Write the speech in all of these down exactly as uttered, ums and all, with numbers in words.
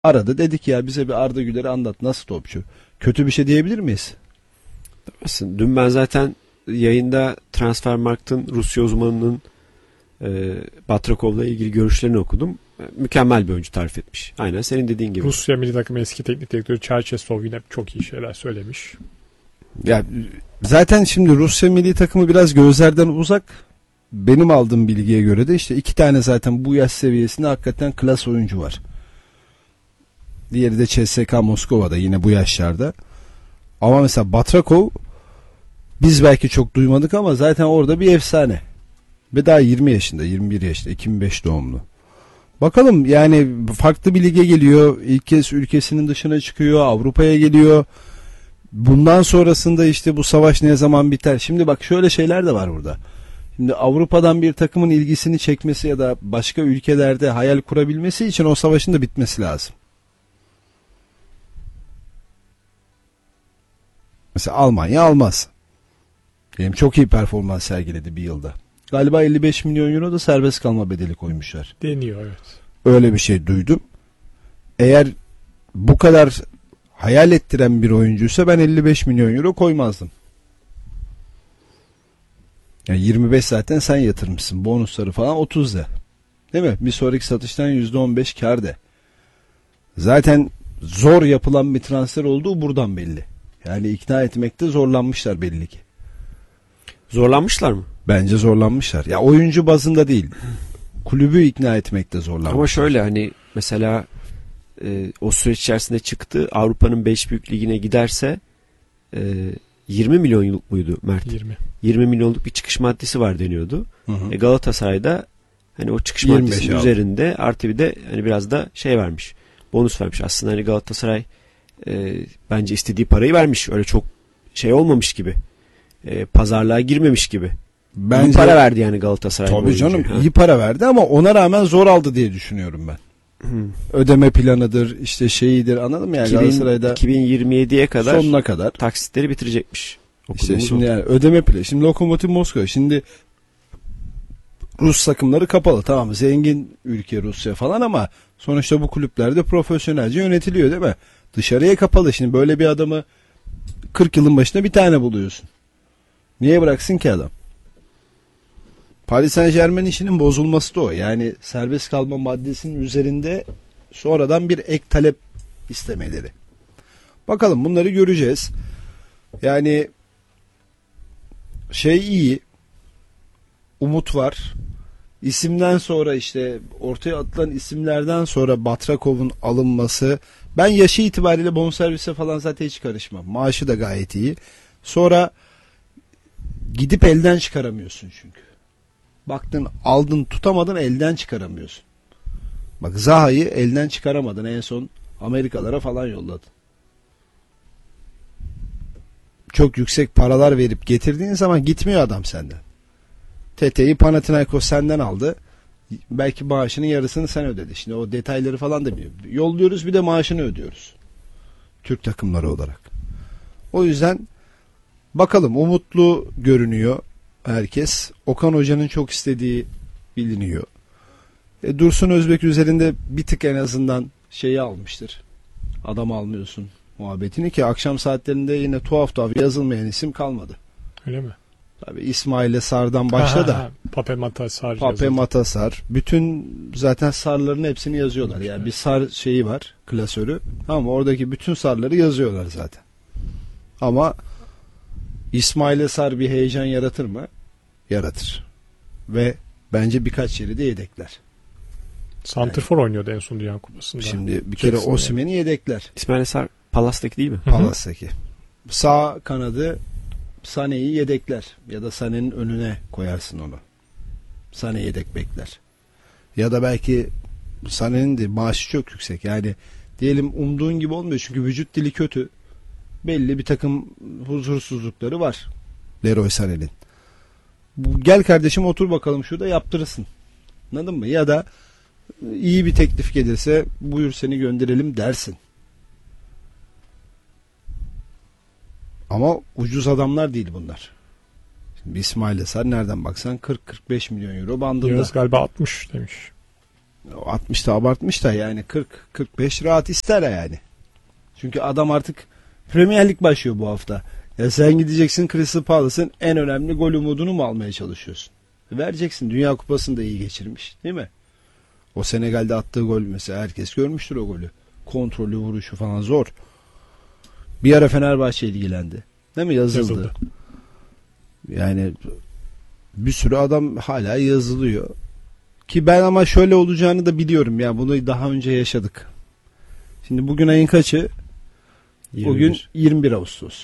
Aradı, dedi ki ya bize bir Arda Güler'i anlat, nasıl topçu? Kötü bir şey diyebilir miyiz? Dün ben zaten yayında Transfermarkt'ın Rusya uzmanının e, Batrakov'la ilgili görüşlerini okudum. Mükemmel bir oyuncu tarif etmiş. Aynen senin dediğin gibi. Rusya milli takımı eski teknik direktörü Çerçesov yine çok iyi şeyler söylemiş. Ya zaten şimdi Rusya milli takımı biraz gözlerden uzak. Benim aldığım bilgiye göre de işte iki tane zaten bu yaş seviyesinde hakikaten klas oyuncu var. Diğeri de C S K A Moskova'da yine bu yaşlarda. Ama mesela Batrakov biz belki çok duymadık ama zaten orada bir efsane. Ve daha yirmi yaşında, yirmi bir yaşında, iki bin beş doğumlu. Bakalım yani farklı bir lige geliyor. İlk kez ülkesinin dışına çıkıyor. Avrupa'ya geliyor. Bundan sonrasında işte bu savaş ne zaman biter? Şimdi bak şöyle şeyler de var burada. Şimdi Avrupa'dan bir takımın ilgisini çekmesi ya da başka ülkelerde hayal kurabilmesi için o savaşın da bitmesi lazım. Mesela Almanya almaz. Benim çok iyi performans sergiledi bir yılda. Galiba elli beş milyon euro da serbest kalma bedeli koymuşlar. Deniyor, evet. Öyle bir şey duydum. Eğer bu kadar hayal ettiren bir oyuncuysa ben elli beş milyon euro koymazdım. Yani yirmi beş zaten sen yatırmışsın. Bonusları falan otuz de. Değil mi? Bir sonraki satıştan yüzde on beş kar de. Zaten zor yapılan bir transfer olduğu buradan belli. Yani ikna etmekte zorlanmışlar belli ki. Zorlanmışlar mı? Bence zorlanmışlar. Ya oyuncu bazında değil. Kulübü ikna etmekte zorlanmışlar. Ama şöyle hani mesela e, o süreç içerisinde çıktı. Avrupa'nın beş büyük ligine giderse e, yirmi milyonluk muydu Mert? yirmi. yirmi milyonluk bir çıkış maddesi var deniyordu. Hı hı. E, Galatasaray'da hani o çıkış maddesinin üzerinde artı bir de hani biraz da şey vermiş. Bonus vermiş. Aslında hani Galatasaray e, bence istediği parayı vermiş. Öyle çok şey olmamış gibi. E, pazarlığa girmemiş gibi. Bence, iyi para verdi yani Galatasaray. Tabii canım ha. iyi para verdi ama ona rağmen zor aldı diye düşünüyorum ben. Hmm. Ödeme planıdır işte şeyidir, anladın mı yani iki bin, Galatasaray'da iki bin yirmi yediye kadar sonuna kadar taksitleri bitirecekmiş. İşte şimdi yani ödeme planı. Şimdi Lokomotiv Moskova. Şimdi Rus takımları kapalı. Tamam zengin ülke Rusya falan ama sonuçta bu kulüplerde profesyonelce yönetiliyor değil mi? Dışarıya kapalı. Şimdi böyle bir adamı kırk yılın başında bir tane buluyorsun. Niye bıraksın ki adam? Paris Saint-Germain işinin bozulması da o. Yani serbest kalma maddesinin üzerinde sonradan bir ek talep istemeleri. Bakalım bunları göreceğiz. Yani şey iyi. Umut var. İsimden sonra işte ortaya atılan isimlerden sonra Batrakov'un alınması. Ben yaşı itibariyle bonservise falan zaten hiç karışmam. Maaşı da gayet iyi. Sonra gidip elden çıkaramıyorsun çünkü. Baktın aldın tutamadın elden çıkaramıyorsun. Bak Zaha'yı elden çıkaramadın, en son Amerikalara falan yolladın. Çok yüksek paralar verip getirdiğin zaman gitmiyor adam senden. Tete'yi Panathinaikos senden aldı. Belki maaşının yarısını sen ödedi. Şimdi o detayları falan da biliyor. Yolluyoruz bir de maaşını ödüyoruz. Türk takımları olarak. O yüzden bakalım, umutlu görünüyor herkes. Okan Hoca'nın çok istediği biliniyor. E, Dursun Özbek üzerinde bir tık en azından şeyi almıştır. Adam almıyorsun muhabbetini, ki akşam saatlerinde yine tuhaf tuhaf yazılmayan isim kalmadı. Öyle mi? Tabii İsmail'le Sar'dan başla da. Pape Mata Sar. Pape Mata Sar. Bütün zaten Sar'ların hepsini yazıyorlar. Yani bir Sar şeyi var, klasörü. Tamam, oradaki bütün Sar'ları yazıyorlar zaten. Ama İsmail'e Sar bir heyecan yaratır mı? Yaratır. Ve bence birkaç yeri de yedekler. Santrfor yani oynuyordu en son Dünya Kupası'nda. Şimdi bir kere Osimhen'i yedekler. İsmail Sar Palas'taki değil mi? Palas'taki. Sağ kanadı Sané'yi yedekler. Ya da Sané'nin önüne koyarsın onu. Sané yedek bekler. Ya da belki Sané'nin de maaşı çok yüksek. Yani diyelim umduğun gibi olmuyor. Çünkü vücut dili kötü. Belli bir takım huzursuzlukları var Leroy Sané'nin. Gel kardeşim otur bakalım şurada yaptırırsın. Anladın mı? Ya da iyi bir teklif gelirse buyur seni gönderelim dersin. Ama ucuz adamlar değil bunlar. Şimdi İsmail Sar nereden baksan kırk kırk beş milyon euro bandında. Yağız galiba altmış demiş. altmış da abartmış da yani kırk kırk beş rahat ister yani. Çünkü adam artık Premier Lig başlıyor bu hafta. Ya sen gideceksin Crystal Palace'ın en önemli gol umudunu mu almaya çalışıyorsun? Vereceksin. Dünya Kupası'nı da iyi geçirmiş değil mi? O Senegal'de attığı gol mesela herkes görmüştür o golü. Kontrollü vuruşu falan zor. Bir ara Fenerbahçe ilgilendi. Değil mi? Yazıldı. Yazıldı. Yani bir sürü adam hala yazılıyor. Ki ben ama şöyle olacağını da biliyorum ya. Bunu daha önce yaşadık. Şimdi bugün ayın kaçı? yirmi bir. Bugün yirmi bir Ağustos.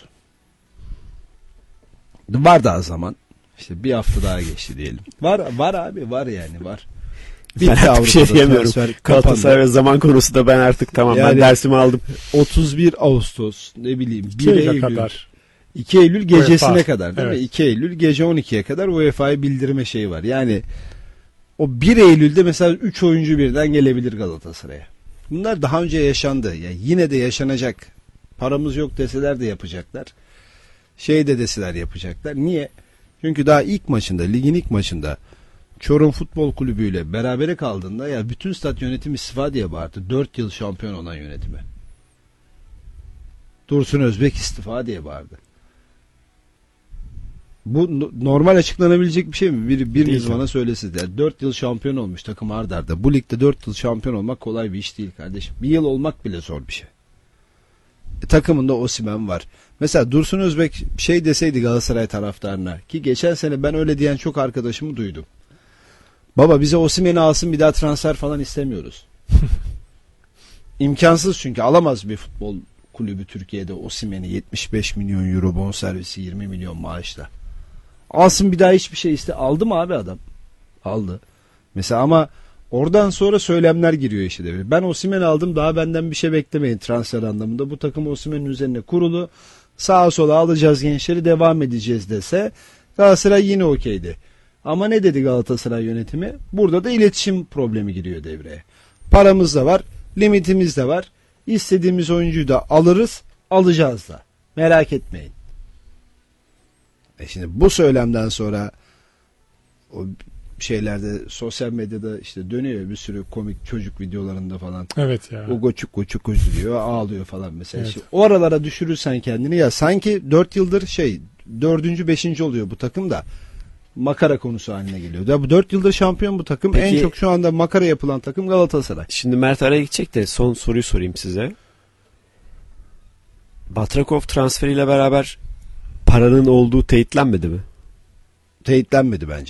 Var daha zaman. İşte bir hafta daha geçti diyelim. Var var abi var yani var. Ben artık bir şey diyemiyorum. Galatasaray ve zaman konusunda ben artık tamam yani, ben dersimi aldım. otuz bir Ağustos ne bileyim bir Eylül kadar. iki Eylül gecesine UEFA kadar değil evet. mi? iki Eylül gece on ikiye kadar U E F A'ya bildirme şeyi var. Yani o bir Eylül'de mesela üç oyuncu birden gelebilir Galatasaray'a. Bunlar daha önce yaşandı. Yani yine de yaşanacak. Paramız yok deseler de yapacaklar. Şey de deseler yapacaklar. Niye? Çünkü daha ilk maçında, ligin ilk maçında Çorum Futbol Kulübü ile berabere kaldığında ya bütün stat yönetimi istifa diye bağırdı. dört yıl şampiyon olan yönetimi. Dursun Özbek istifa diye bağırdı. Bu normal açıklanabilecek bir şey mi? Bir, biriniz bana söylesin. Yani dört yıl şampiyon olmuş takım ard arda. Bu ligde dört yıl şampiyon olmak kolay bir iş değil kardeşim. Bir yıl olmak bile zor bir şey. E, takımında Osimhen var. Mesela Dursun Özbek şey deseydi Galatasaray taraftarına ki geçen sene ben öyle diyen çok arkadaşımı duydum. Baba bize Osimhen'i alsın bir daha transfer falan istemiyoruz. İmkansız çünkü alamaz bir futbol kulübü Türkiye'de Osimhen'i yetmiş beş milyon euro bonservisi yirmi milyon maaşla. Alsın bir daha hiçbir şey iste. Aldı mı abi adam? Aldı. Mesela ama oradan sonra söylemler giriyor işte de. Ben Osimhen'i aldım daha benden bir şey beklemeyin transfer anlamında. Bu takım Osimhen'in üzerine kurulu. Sağa sola alacağız gençleri devam edeceğiz dese Galatasaray yine okeydi. Ama ne dedi Galatasaray yönetimi? Burada da iletişim problemi giriyor devreye. Paramız da var, limitimiz de var. İstediğimiz oyuncuyu da alırız, alacağız da. Merak etmeyin. E şimdi bu söylemden sonra o şeylerde sosyal medyada işte dönüyor bir sürü komik çocuk videolarında falan. Evet ya. O goçuk goçuk diyor, ağlıyor falan mesela. Evet. Işte o aralara düşürürsen kendini ya sanki dört yıldır şey dördüncü beşinci oluyor bu takım da makara konusu haline geliyor. Ya bu dört yıldır şampiyon bu takım. Peki, en çok şu anda makara yapılan takım Galatasaray. Şimdi Mert araya gidecek de son soruyu sorayım size. Batrakov transferiyle beraber paranın olduğu teyitlenmedi mi? Teyitlenmedi bence.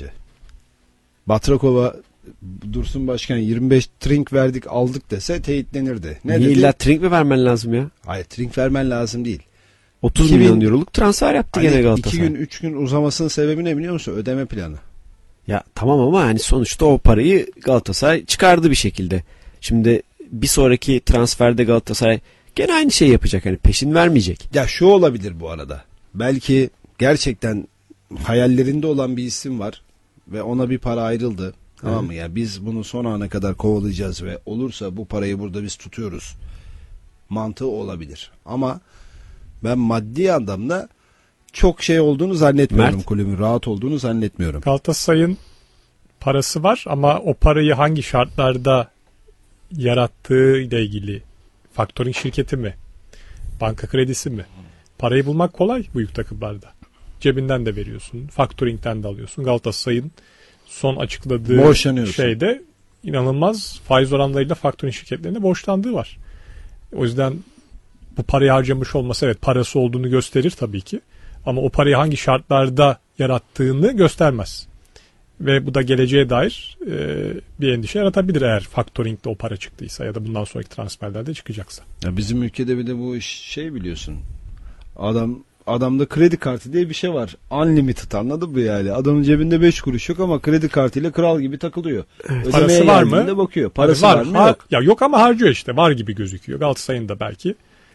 Batrakov'a Dursun Başkan yirmi beş trink verdik aldık dese teyitlenirdi. Ne Niye dedi? İlla trink mi vermen lazım ya? Hayır trink vermen lazım değil. otuz iki milyon euroluk transfer yaptı hani gene Galatasaray. iki gün üç gün uzamasının sebebi ne biliyor musun? Ödeme planı. Ya tamam ama hani sonuçta o parayı Galatasaray çıkardı bir şekilde. Şimdi bir sonraki transferde Galatasaray gene aynı şey yapacak. Hani peşin vermeyecek. Ya şu olabilir bu arada. Belki gerçekten hayallerinde olan bir isim var ve ona bir para ayrıldı. Tamam mı? Ya biz bunu son ana kadar kovalayacağız ve olursa bu parayı burada biz tutuyoruz. Mantığı olabilir. Ama ben maddi anlamda çok şey olduğunu zannetmiyorum. Mert. Kulübün rahat olduğunu zannetmiyorum. Galatasaray'ın parası var ama o parayı hangi şartlarda yarattığı ile ilgili faktöring şirketi mi? Banka kredisi mi? Parayı bulmak kolay büyük takımlarda. Cebinden de veriyorsun. Faktöringden de alıyorsun. Galatasaray'ın son açıkladığı şeyde inanılmaz faiz oranlarıyla faktöring şirketlerine borçlandığı var. O yüzden bu parayı harcamış olması evet parası olduğunu gösterir tabii ki. Ama o parayı hangi şartlarda yarattığını göstermez. Ve bu da geleceğe dair e, bir endişe yaratabilir eğer faktöringde o para çıktıysa ya da bundan sonraki transferlerde çıkacaksa. Ya bizim ülkede bir de bu iş şey biliyorsun. Adam adamda kredi kartı diye bir şey var. Unlimited anladın mı yani? Adamın cebinde beş kuruş yok ama kredi kartıyla kral gibi takılıyor. Evet. Parası var mı? Bakıyor. Parası var, var mı? Ha, yok. Ya yok ama harcıyor işte. Var gibi gözüküyor. Galatasaray'ın da belki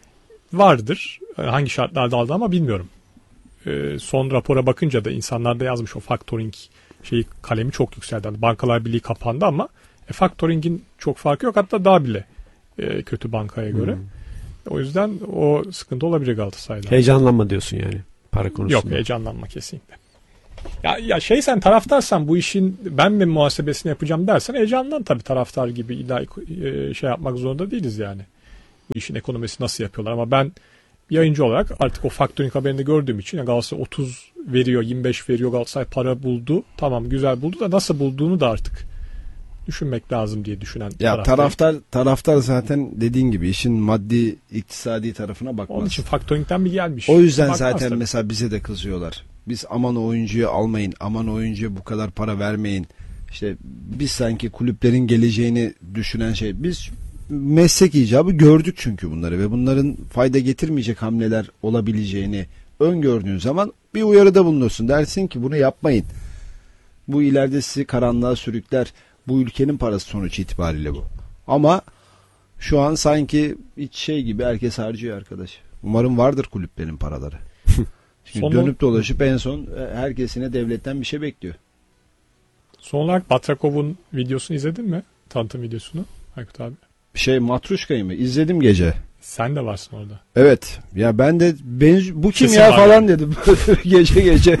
vardır. Hangi şartlarda aldı ama bilmiyorum. Ee, son rapora bakınca da insanlar da yazmış o faktöring şeyi kalemi çok yükseldi. Yani Bankalar Birliği kapandı ama e, faktöringin çok farkı yok. Hatta daha bile e, kötü bankaya göre. Hmm. O yüzden o sıkıntı olabilir Galatasaray'da. Heyecanlanma diyorsun yani para konusunda. Yok heyecanlanma kesinlikle. Ya, ya şey sen taraftarsan bu işin ben mi muhasebesini yapacağım dersen heyecandan tabii taraftar gibi illa e, şey yapmak zorunda değiliz yani. Bu işin ekonomisi nasıl yapıyorlar ama ben bir yayıncı olarak artık o factoring haberini gördüğüm için ya Galatasaray otuz veriyor, yirmi beş veriyor, Galatasaray para buldu. Tamam güzel buldu da nasıl bulduğunu da artık düşünmek lazım diye düşünen ya taraftayım. taraftar taraftar zaten dediğin gibi işin maddi iktisadi tarafına bakmaz. Onun için factoring'den bir gelmiş. O yüzden Bakmaz zaten tabii. mesela bize de kızıyorlar. Biz aman oyuncuyu almayın, aman oyuncuya bu kadar para vermeyin. İşte biz sanki kulüplerin geleceğini düşünen şey. Biz meslek icabı gördük çünkü bunları ve bunların fayda getirmeyecek hamleler olabileceğini öngördüğün zaman bir uyarıda bulunursun. Dersin ki bunu yapmayın. Bu ileride sizi karanlığa sürükler. Bu ülkenin parası sonuç itibariyle bu. Ama şu an sanki hiç şey gibi herkes harcıyor arkadaş. Umarım vardır kulüplerin paraları. Şimdi Son dönüp dolaşıp en son herkes yine devletten bir şey bekliyor. Son olarak Batrakov'un videosunu izledin mi? Tanıtım videosunu Aykut abi. Şey Matruşka'yı mı? İzledim gece. Sen de varsın orada. Evet. Ya ben de ben, bu kim Kesin ya var falan yani. dedim. gece gece.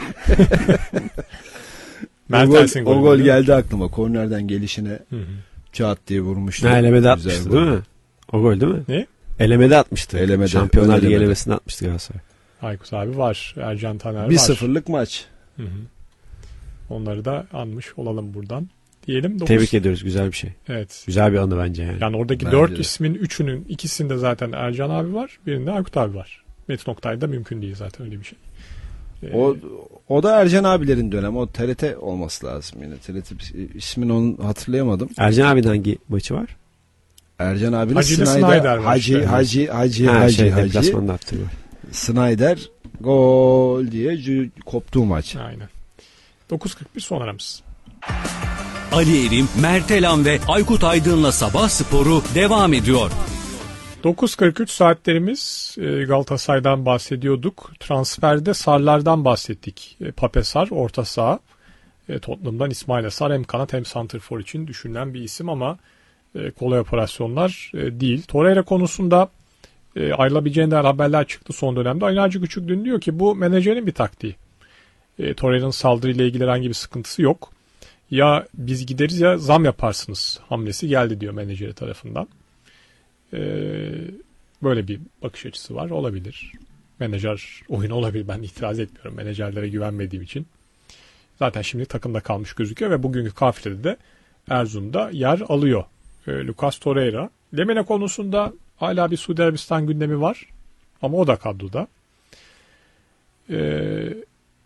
o gol, Mertens'in golü. o gol değil mi? geldi aklıma. Kornerden gelişine Hı hı. çat diye vurmuştu. Ha, elemede Güzel atmıştı gol. değil mi? O gol değil mi? Ne? Elemede atmıştı. Elemede, Şampiyonlar ön Ligi elemede. elemesinde atmıştı Galatasaray. Aykut abi var. Ercan Taner bir var. sıfırlık maç. Hı hı. Onları da anmış olalım buradan. Diyelim dokuz. Tebrik ediyoruz. Güzel bir şey. Evet. Güzel bir anı bence yani. Yani oradaki Bence dört de. ismin üçünün ikisinde zaten Ercan abi var. Birinde Aykut abi var. Metin Oktay'da mümkün değil zaten öyle bir şey. Ee, O o da Ercan abilerin dönemi. O T R T olması lazım yine. T R T ismini onun hatırlayamadım. Ercan abinin hangi maçı var? Ercan abinin Hacı'yla Snyder, Snyder var Hacı, işte. Hacı, Hacı, Ha, Hacı, şey, Hacı, deplasmanda attı gol. Snyder gol diye cü- koptuğu maç. Aynen. dokuz kırk bir son aramız. Ali Erim, Mert Elan ve Aykut Aydın'la Sabah Sporu devam ediyor. dokuz kırk üç saatlerimiz e, Galatasaray'dan bahsediyorduk. Transferde Sarlardan bahsettik. E, Pape Sarr orta saha. E, Tottenham'dan İsmail Sarr hem kanat hem santrfor için düşünülen bir isim ama e, kolay operasyonlar e, değil. Torreira konusunda e, ayrılabileceğinden haberler çıktı son dönemde. Ali Naci Küçük dün diyor ki bu menajerin bir taktiği. E, Torreira'nın saldırıyla ilgili herhangi bir sıkıntısı yok. Ya biz gideriz ya zam yaparsınız hamlesi geldi diyor menajeri tarafından. Ee, böyle bir bakış açısı var. Olabilir. Menajer oyunu olabilir. Ben itiraz etmiyorum. Menajerlere güvenmediğim için. Zaten şimdi takımda kalmış gözüküyor ve bugünkü kafilede de Erzurum'da yer alıyor. Ee, Lucas Torreira. Lemina konusunda hala bir Suudi Arabistan gündemi var. Ama o da kadroda. Ee,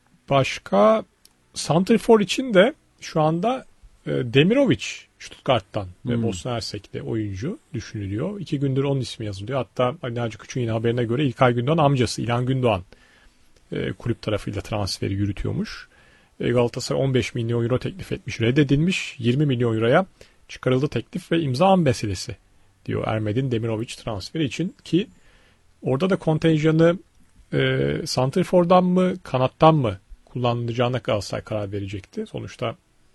başka santrfor için de şu anda e, Demirovic Stuttgart'tan ve Hmm. Bosna Hersek'te oyuncu düşünülüyor. İki gündür onun ismi yazılıyor. Hatta Ali Naci Küçük'ün yine haberine göre İlkay Gündoğan amcası İlhan Gündoğan e, kulüp tarafıyla transferi yürütüyormuş. E, Galatasaray on beş milyon euro teklif etmiş. Reddedilmiş. yirmi milyon euroya çıkarıldı teklif ve imza meselesi diyor Ermedin Demirovic transferi için ki orada da kontenjanı e, santrfordan mı kanattan mı kullanılacağına Galatasaray karar verecekti. Sonuçta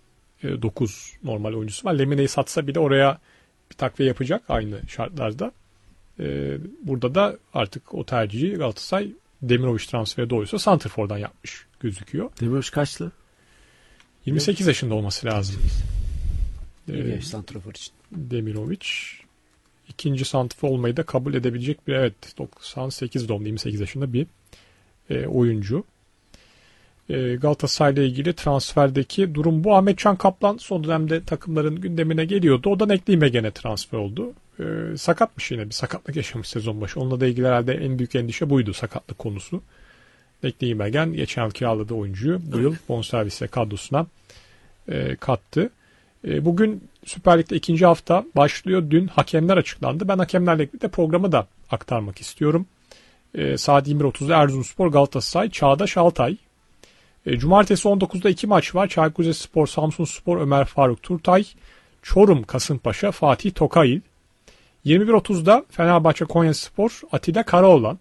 dokuz normal oyuncusu var. Lemine'yi satsa bile oraya bir takviye yapacak aynı şartlarda. Ee, burada da artık o tercihi Galatasaray Demirovic transferi doğruysa santrfordan yapmış gözüküyor. Demirovic kaçlı? yirmi sekiz yaşında olması lazım. İyi Ee, yaş santrafor için. Demirovic ikinci santrfor olmayı da kabul edebilecek bir evet doksan sekiz doğumlu yirmi sekiz yaşında bir e, oyuncu. Galatasaray ile ilgili transferdeki durum bu. Ahmet Can Kaplan son dönemde takımların gündemine geliyordu. Odan ekleyime gene transfer oldu. Ee, sakatmış yine bir sakatlık yaşamış sezon başı. Onunla da ilgili herhalde en büyük endişe buydu sakatlık konusu. Ekleyime gen geçen yıl kiraladığı oyuncuyu bu yıl bonservisle kadrosuna e, kattı. E, bugün Süper Lig'de ikinci hafta başlıyor. Dün hakemler açıklandı. Ben hakemlerle ilgili de programı da aktarmak istiyorum. E, saat yirmi bir otuzda Erzurumspor Galatasaray Çağdaş Altay. Cumartesi on dokuzda iki maç var. Çaykur Rizespor, Samsunspor, Ömer Faruk Turtay, Çorum, Kasımpaşa, Fatih Tokayil. yirmi bir otuzda Fenerbahçe, Konyaspor, Atilla Karaoğlan.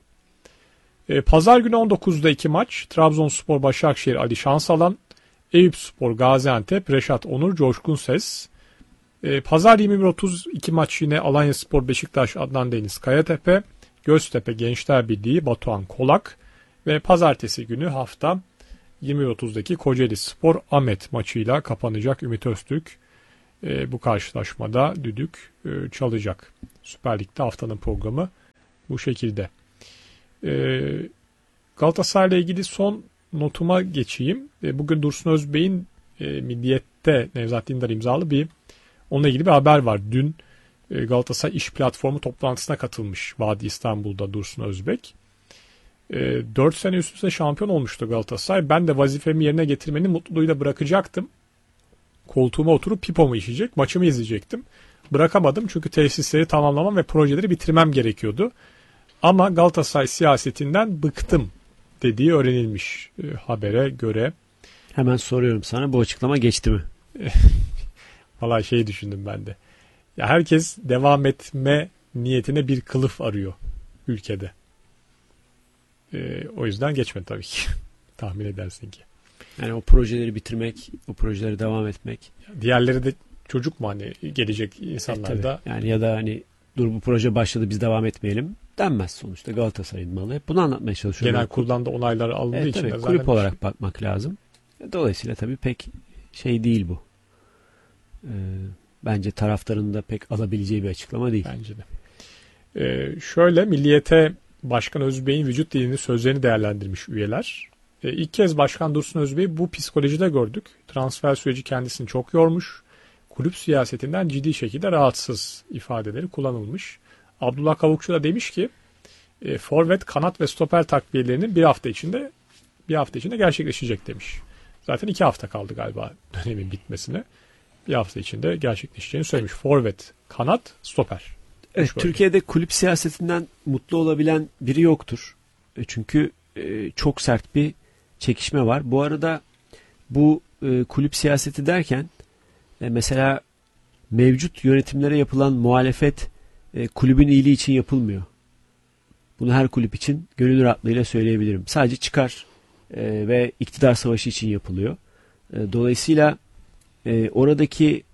Pazar günü on dokuzda iki maç. Trabzonspor, Başakşehir, Ali Şansalan, Eyüpspor, Gaziantep, Reşat Onur, Coşkun Ses. Pazar yirmi bir otuz iki maç yine Alanyaspor, Beşiktaş, Adnan Deniz, Kayatepe, Göztepe, Gençler Birliği, Batuhan Kolak ve pazartesi günü hafta yirmi otuzdaki Kocaeli Spor Ahmet maçıyla kapanacak. Ümit Öztürk e, bu karşılaşmada düdük e, çalacak. Süper Lig'de haftanın programı bu şekilde. E, Galatasaray'la ilgili son notuma geçeyim. E, bugün Dursun Özbek'in e, Milliyet'te Nevzat Dindar imzalı bir onunla ilgili bir haber var. Dün e, Galatasaray İş Platformu toplantısına katılmış Vadi İstanbul'da Dursun Özbek. dört sene üst üste şampiyon olmuştu Galatasaray. Ben de vazifemi yerine getirmenin mutluluğuyla bırakacaktım. Koltuğuma oturup pipomu içecek, maçımı izleyecektim. Bırakamadım çünkü tesisleri tamamlamam ve projeleri bitirmem gerekiyordu. Ama Galatasaray siyasetinden bıktım dediği öğrenilmiş e, habere göre. Hemen soruyorum sana, bu açıklama geçti mi? Vallahi şeyi düşündüm ben de. Ya herkes devam etme niyetine bir kılıf arıyor ülkede. Ee, o yüzden geçmedi tabii ki. Tahmin edersin ki. Yani o projeleri bitirmek, o projeleri devam etmek. Diğerleri de çocuk mu hani gelecek insanlar e, da. Yani ya da hani dur bu proje başladı biz devam etmeyelim denmez sonuçta. Galatasaray'ın malı. Hep bunu anlatmaya çalışıyorum. Genel kuruldan da onaylar alındığı evet, için. tabii, de kulüp zaten olarak şey. bakmak lazım. Dolayısıyla tabii pek şey değil bu. Ee, bence taraftarın da pek alabileceği bir açıklama değil. Bence de. Ee, şöyle Milliyet'e Başkan Özbek'in vücut dilini sözlerini değerlendirmiş üyeler. Ee, ilk kez Başkan Dursun Özbek'i bu psikolojide gördük. Transfer süreci kendisini çok yormuş. Kulüp siyasetinden ciddi şekilde rahatsız ifadeleri kullanılmış. Abdullah Kavukçu da demiş ki e, forvet, kanat ve stoper takviyelerinin bir hafta içinde bir hafta içinde gerçekleşecek demiş. Zaten iki hafta kaldı galiba dönemin bitmesine. Bir hafta içinde gerçekleşeceğini söylemiş. Forvet, kanat, stoper. Evet, Türkiye'de kulüp siyasetinden mutlu olabilen biri yoktur. E, çünkü e, çok sert bir çekişme var. Bu arada bu e, kulüp siyaseti derken e, mesela mevcut yönetimlere yapılan muhalefet e, kulübün iyiliği için yapılmıyor. Bunu her kulüp için gönül rahatlığıyla söyleyebilirim. Sadece çıkar e, ve iktidar savaşı için yapılıyor. E, dolayısıyla e, oradaki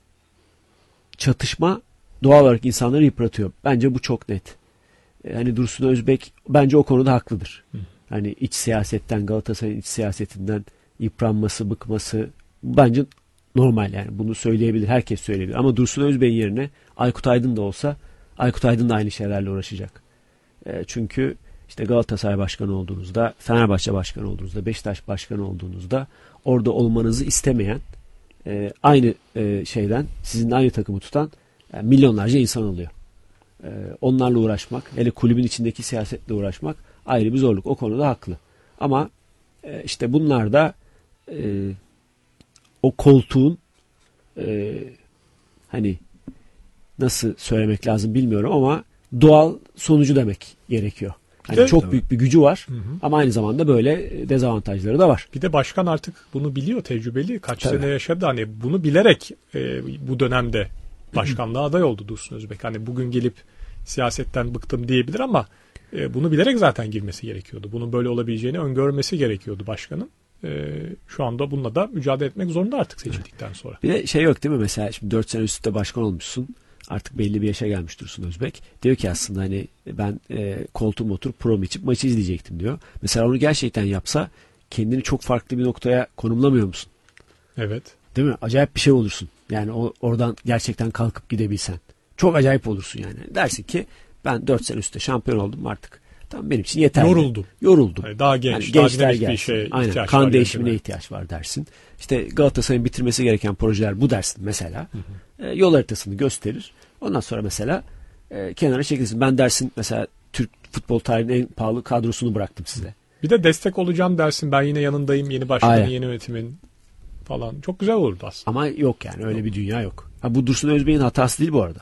çatışma doğal olarak insanları yıpratıyor. Bence bu çok net. E, hani Dursun Özbek bence o konuda haklıdır. Hı. Hani iç siyasetten, Galatasaray'ın iç siyasetinden yıpranması, bıkması bence normal yani. Bunu söyleyebilir, herkes söyleyebilir. Ama Dursun Özbek'in yerine Aykut Aydın da olsa Aykut Aydın da aynı şeylerle uğraşacak. E, çünkü işte Galatasaray başkanı olduğunuzda, Fenerbahçe başkanı olduğunuzda, Beşiktaş başkanı olduğunuzda orada olmanızı istemeyen, e, aynı e, şeyden, sizin aynı takımı tutan yani milyonlarca insan oluyor. E, onlarla uğraşmak, hele kulübün içindeki siyasetle uğraşmak ayrı bir zorluk. O konuda haklı. Ama e, işte bunlar da e, o koltuğun e, hani nasıl söylemek lazım bilmiyorum ama doğal sonucu demek gerekiyor. Yani de, çok tabii. büyük bir gücü var, hı hı. ama aynı zamanda böyle dezavantajları da var. Bir de başkan artık bunu biliyor, tecrübeli. Kaç tabii. sene yaşadı. Hani bunu bilerek e, bu dönemde başkanlığa aday oldu Dursun Özbek. Hani bugün gelip siyasetten bıktım diyebilir ama e, bunu bilerek zaten girmesi gerekiyordu. Bunun böyle olabileceğini öngörmesi gerekiyordu başkanın. E, şu anda bununla da mücadele etmek zorunda artık seçildikten sonra. Bir de şey yok değil mi? Mesela şimdi dört sene üstte başkan olmuşsun. Artık belli bir yaşa gelmiş Dursun Özbek. Diyor ki aslında hani ben e, koltuğuma oturup prom içip maçı izleyecektim diyor. Mesela onu gerçekten yapsa kendini çok farklı bir noktaya konumlamıyor musun? Evet. Değil mi? Acayip bir şey olursun. Yani o, oradan gerçekten kalkıp gidebilsen. Çok acayip olursun yani. Dersin ki ben dört sene üstte şampiyon oldum artık. Tamam benim için yeterli. Yoruldum. Yoruldum. Yani daha genç, yani daha gençler dinamik bir şeye Aynen. ihtiyaç Kan var. değişimine yani. ihtiyaç var dersin. İşte Galatasaray'ın bitirmesi gereken projeler bu dersin mesela. Hı hı. E, yol haritasını gösterir. Ondan sonra mesela e, kenara çekilsin. Ben dersin mesela Türk futbol tarihinin en pahalı kadrosunu bıraktım size. Bir de destek olacağım dersin. Ben yine yanındayım. Yeni başkanın, Aynen. yeni yönetimin falan. Çok güzel olurdu aslında. Ama yok yani öyle yok. Bir dünya yok. Ha, bu Dursun Özbek'in hatası değil bu arada.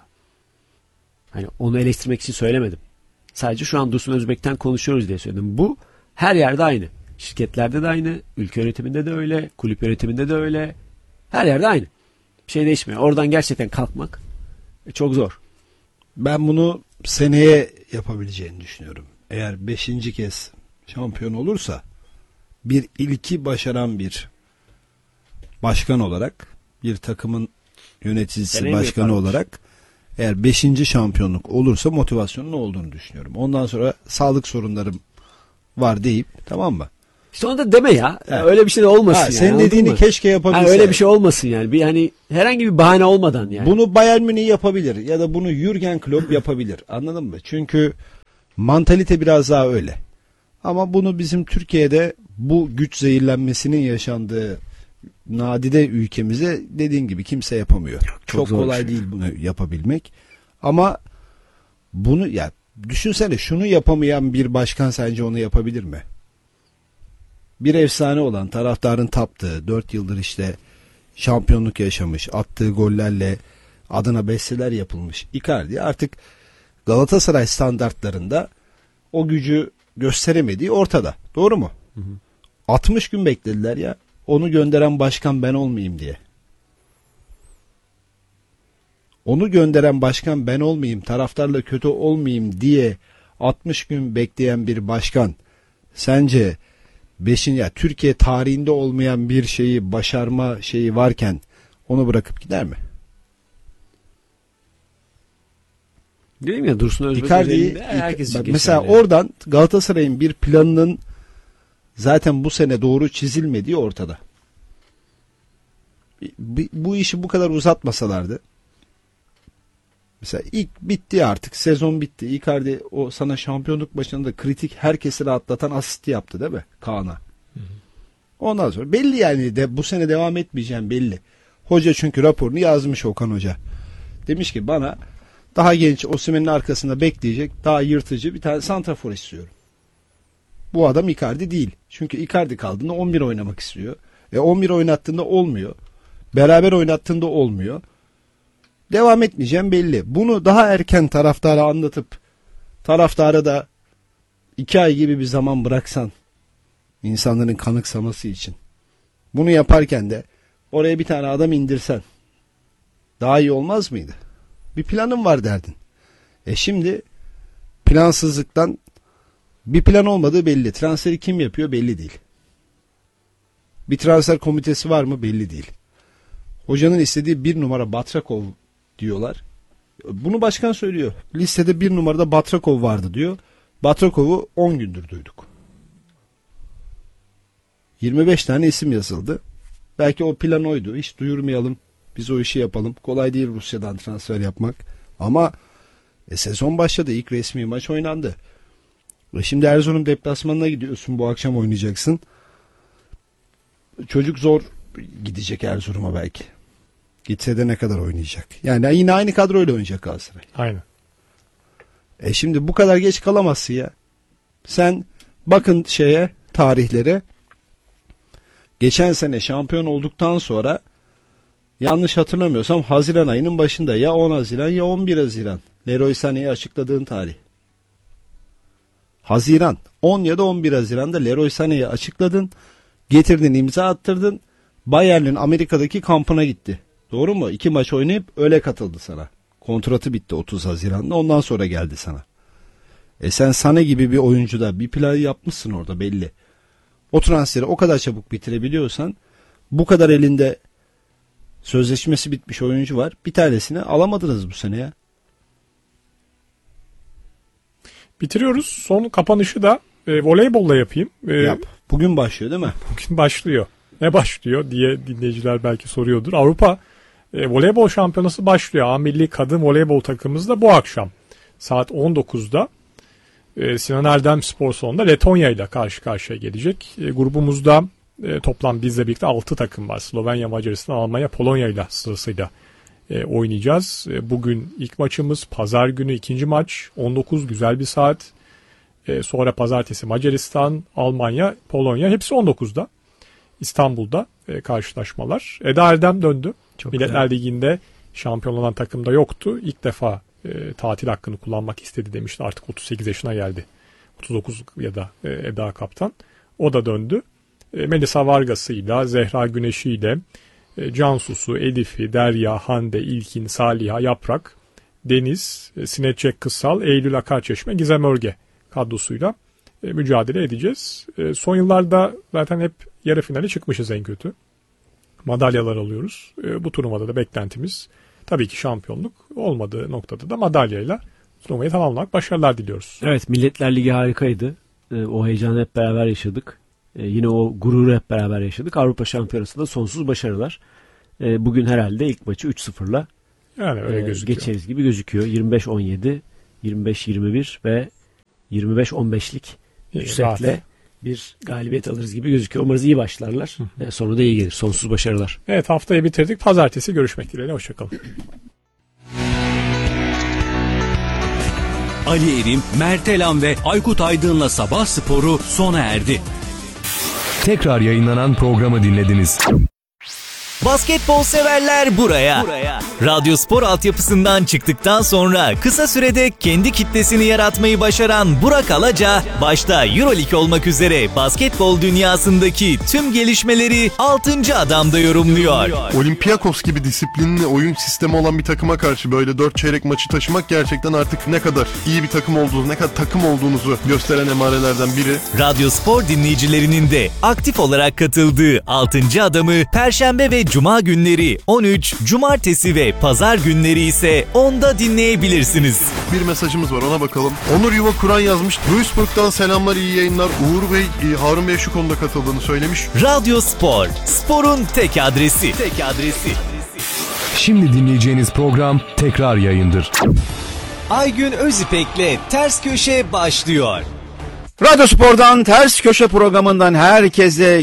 Hani onu eleştirmek için söylemedim. Sadece şu an Dursun Özbek'ten konuşuyoruz diye söyledim. Bu her yerde aynı. Şirketlerde de aynı. Ülke yönetiminde de öyle. Kulüp yönetiminde de öyle. Her yerde aynı. Bir şey değişmiyor. Oradan gerçekten kalkmak çok zor. Ben bunu seneye yapabileceğini düşünüyorum. Eğer beşinci kez şampiyon olursa bir ilki başaran bir başkan olarak, bir takımın yöneticisi, seneye başkanı olarak eğer beşinci şampiyonluk olursa motivasyonun ne olduğunu düşünüyorum. Ondan sonra sağlık sorunlarım var deyip, tamam mı? İşte onu da deme ya. Evet. Öyle bir şey de olmasın Ha, yani. senin dediğini keşke yapabilse. Yani öyle bir şey olmasın yani. Bir hani herhangi bir bahane olmadan yani. Bunu Bayern Münih yapabilir ya da bunu Jürgen Klopp yapabilir. Anladın mı? Çünkü mantalite biraz daha öyle. Ama bunu bizim Türkiye'de bu güç zehirlenmesinin yaşandığı nadide ülkemize dediğin gibi kimse yapamıyor. Çok, Çok kolay şey. değil bunu yapabilmek. Ama bunu ya düşünsene, şunu yapamayan bir başkan sence onu yapabilir mi? Bir efsane olan, taraftarın taptığı, dört yıldır işte şampiyonluk yaşamış, attığı gollerle adına besteler yapılmış Icardi artık Galatasaray standartlarında o gücü gösteremediği ortada. Doğru mu? Hı hı. altmış gün beklediler ya. Onu gönderen başkan ben olmayayım diye. Onu gönderen başkan ben olmayayım, taraftarla kötü olmayayım diye altmış gün bekleyen bir başkan sence beşinci ya Türkiye tarihinde olmayan bir şeyi başarma şeyi varken onu bırakıp gider mi? Dedim ya, Dursun Özbek Icardi'yi herkes mesela yani. Oradan Galatasaray'ın bir planının zaten bu sene doğru çizilmediği ortada. Bu işi bu kadar uzatmasalardı, mesela ilk bitti artık, sezon bitti. Icardi o sana şampiyonluk başında kritik, herkesi rahatlatan asisti yaptı değil mi Kaan'a? Ondan sonra belli yani de bu sene devam etmeyeceğim belli. Hoca çünkü raporunu yazmış, Okan Hoca. Demiş ki bana daha genç, Osimhen'in arkasında bekleyecek, daha yırtıcı bir tane santrafor istiyorum. Bu adam Icardi değil. Çünkü Icardi kaldığında on bir oynamak istiyor. E on bir oynattığında olmuyor. Beraber oynattığında olmuyor. Devam etmeyeceğim belli. Bunu daha erken taraftara anlatıp taraftara da iki ay gibi bir zaman bıraksan, insanların kanıksaması için. Bunu yaparken de oraya bir tane adam indirsen daha iyi olmaz mıydı? Bir planım var derdin. E şimdi plansızlıktan bir plan olmadığı belli. Transferi kim yapıyor belli değil. Bir transfer komitesi var mı belli değil. Hocanın istediği bir numara Batrakov diyorlar. Bunu başkan söylüyor. Listede bir numarada Batrakov vardı diyor. Batrakov'u on gündür duyduk. yirmi beş tane isim yazıldı. Belki o plan oydu. Hiç duyurmayalım. Biz o işi yapalım. Kolay değil Rusya'dan transfer yapmak. Ama e, sezon başladı. İlk resmi maç oynandı. Ve şimdi Erzurum deplasmanına gidiyorsun. Bu akşam oynayacaksın. Çocuk zor gidecek Erzurum'a belki. Gitse de ne kadar oynayacak? Yani yine aynı kadroyla oynayacak Galatasaray. Aynen. E şimdi bu kadar geç kalamazsın ya. Sen bakın şeye, tarihlere. Geçen sene şampiyon olduktan sonra yanlış hatırlamıyorsam Haziran ayının başında ya on Haziran ya on bir Haziran Leroy Sané'yi açıkladığın tarih. Haziran. on ya da on bir Haziran'da Leroy Sané'yi açıkladın. Getirdin, imza attırdın. Bayern'in Amerika'daki kampına gitti. Doğru mu? İki maç oynayıp öyle katıldı sana. Kontratı bitti otuz Haziran'da. Ondan sonra geldi sana. E sen Sané gibi bir oyuncuda bir plan yapmışsın orada belli. O transferi o kadar çabuk bitirebiliyorsan, bu kadar elinde sözleşmesi bitmiş oyuncu var. Bir tanesini alamadınız bu sene ya. Bitiriyoruz. Son kapanışı da e, voleybolla yapayım. E, Yap. Bugün başlıyor değil mi? Bugün başlıyor. Ne başlıyor diye dinleyiciler belki soruyordur. Avrupa e, Voleybol Şampiyonası başlıyor. A Milli Kadın Voleybol takımımız da bu akşam saat on dokuzda e, Sinan Erdem Spor Salonu'nda Letonya ile karşı karşıya gelecek. E, grubumuzda e, toplam bizle birlikte altı takım var. Slovenya, Macaristan, Almanya, Polonya ile sırasıyla e, oynayacağız. E, bugün ilk maçımız, pazar günü ikinci maç, on dokuz güzel bir saat. E, sonra pazartesi Macaristan, Almanya, Polonya, hepsi on dokuzda. İstanbul'da e, karşılaşmalar. Eda Erdem döndü. Çok Milletler güzel. Ligi'nde şampiyon olan takımda yoktu. İlk defa e, tatil hakkını kullanmak istedi demişti. Artık otuz sekiz yaşına geldi. otuz dokuz ya da e, Eda Kaptan. O da döndü. E, Melisa Vargas'ıyla, Zehra Güneş'iyle, e, Cansu'su, Elif'i, Derya, Hande, İlkin, Saliha, Yaprak, Deniz, e, Sinet Çek Kıssal, Eylül Akarçeşme, Gizem Örge kadrosuyla e, mücadele edeceğiz. E, son yıllarda zaten hep yarı finale çıkmışız en kötü. Madalyalar alıyoruz. E, bu turnuvada da beklentimiz tabii ki şampiyonluk, olmadığı noktada da madalyayla turnuvayı tamamlamak, başarılar diliyoruz. Evet, Milletler Ligi harikaydı. E, o heyecanı hep beraber yaşadık. E, yine o gururu hep beraber yaşadık. Avrupa Şampiyonası'nda sonsuz başarılar. E, bugün herhalde ilk maçı üç sıfırla yani öyle e, gözüküyor. geçeriz gibi gözüküyor. yirmi beş on yedi, yirmi beş yirmi bir ve yirmi beş on beşlik üç setle bir galibiyet alırız gibi gözüküyor. Umarız iyi başlarlar. E, sonu da iyi gelir. Sonsuz başarılar. Evet, haftayı bitirdik. Pazartesi görüşmek dileğiyle. Hoşçakalın. Ali Erim, Mert Elan ve Aykut Aydın'la Sabah Sporu sona erdi. Tekrar yayınlanan programı dinlediniz. Basketbol severler buraya. buraya. Radyospor altyapısından çıktıktan sonra kısa sürede kendi kitlesini yaratmayı başaran Burak Alaca, başta EuroLeague olmak üzere basketbol dünyasındaki tüm gelişmeleri altıncı adamda yorumluyor. Olympiakos gibi disiplinli oyun sistemi olan bir takıma karşı böyle dört çeyrek maçı taşımak gerçekten artık ne kadar iyi bir takım olduğunuzu, ne kadar takım olduğunuzu gösteren emarelerden biri. Radyospor dinleyicilerinin de aktif olarak katıldığı altıncı adamı Perşembe ve Cuma günleri on üç, Cumartesi ve Pazar günleri ise onda dinleyebilirsiniz. Bir mesajımız var, ona bakalım. Onur Yuva Kur'an yazmış. Duisburg'dan selamlar, iyi yayınlar. Uğur Bey, Harun Bey şu konuda katıldığını söylemiş. Radyo Spor, sporun tek adresi. Tek adresi. Şimdi dinleyeceğiniz program tekrar yayındır. Aygün Özipek'le Ters Köşe başlıyor. Radyo Spor'dan Ters Köşe programından herkese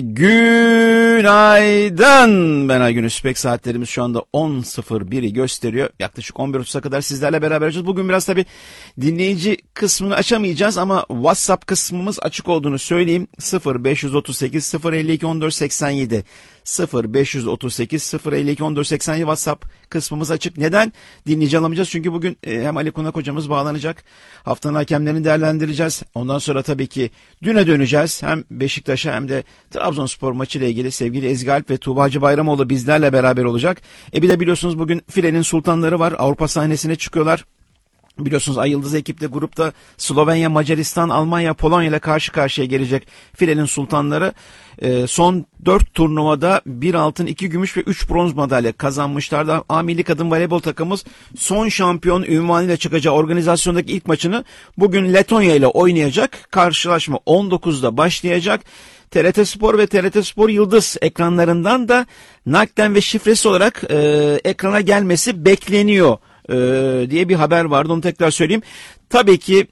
günaydın. Ben Aygün Özipek. Saatlerimiz şu anda on sıfır biri gösteriyor. Yaklaşık on bir otuza kadar sizlerle beraber olacağız. Bugün biraz tabii dinleyici kısmını açamayacağız ama WhatsApp kısmımız açık olduğunu söyleyeyim. sıfır beş otuz sekiz sıfır elli iki on dört seksen yedi sıfır beş otuz sekiz sıfır elli iki on dört seksen yedi WhatsApp kısmımız açık. Neden? Dinleyici alamayacağız. Çünkü bugün hem Ali Kunak hocamız bağlanacak. Haftanın hakemlerini değerlendireceğiz. Ondan sonra tabii ki düne döneceğiz. Hem Beşiktaş'a hem de Trabzonspor maçıyla ilgili sevgili Ezgi Alp ve Tuğba Hacı Bayramoğlu bizlerle beraber olacak. E bir de biliyorsunuz bugün filenin sultanları var. Avrupa sahnesine çıkıyorlar. Biliyorsunuz Ay Yıldız ekipte grupta Slovenya, Macaristan, Almanya, Polonya ile karşı karşıya gelecek filenin sultanları. Ee, son dört turnuvada bir altın, iki gümüş ve üç bronz madalya kazanmışlardı. A Milli Kadın Voleybol takımımız son şampiyon ünvanıyla çıkacağı organizasyondaki ilk maçını bugün Letonya ile oynayacak. Karşılaşma on dokuzda başlayacak. T R T Spor ve T R T Spor Yıldız ekranlarından da naklen ve şifresi olarak e, ekrana gelmesi bekleniyor diye bir haber vardı, onu tekrar söyleyeyim. Tabii ki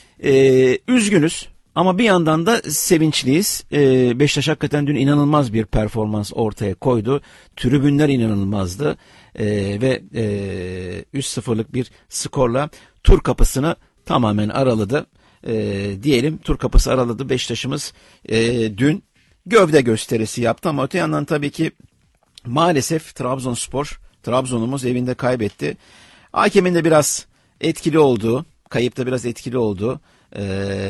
e, üzgünüz ama bir yandan da sevinçliyiz. E, Beşiktaş hakikaten dün inanılmaz bir performans ortaya koydu. Tribünler inanılmazdı e, ve e, üç sıfırlık bir skorla tur kapısını tamamen araladı. E, diyelim tur kapısı araladı. Beşiktaş'ımız e, dün gövde gösterisi yaptı ama öte yandan tabii ki maalesef Trabzonspor, Trabzon'umuz evinde kaybetti. Hakemin de biraz etkili olduğu, kayıpta biraz etkili olduğu, e,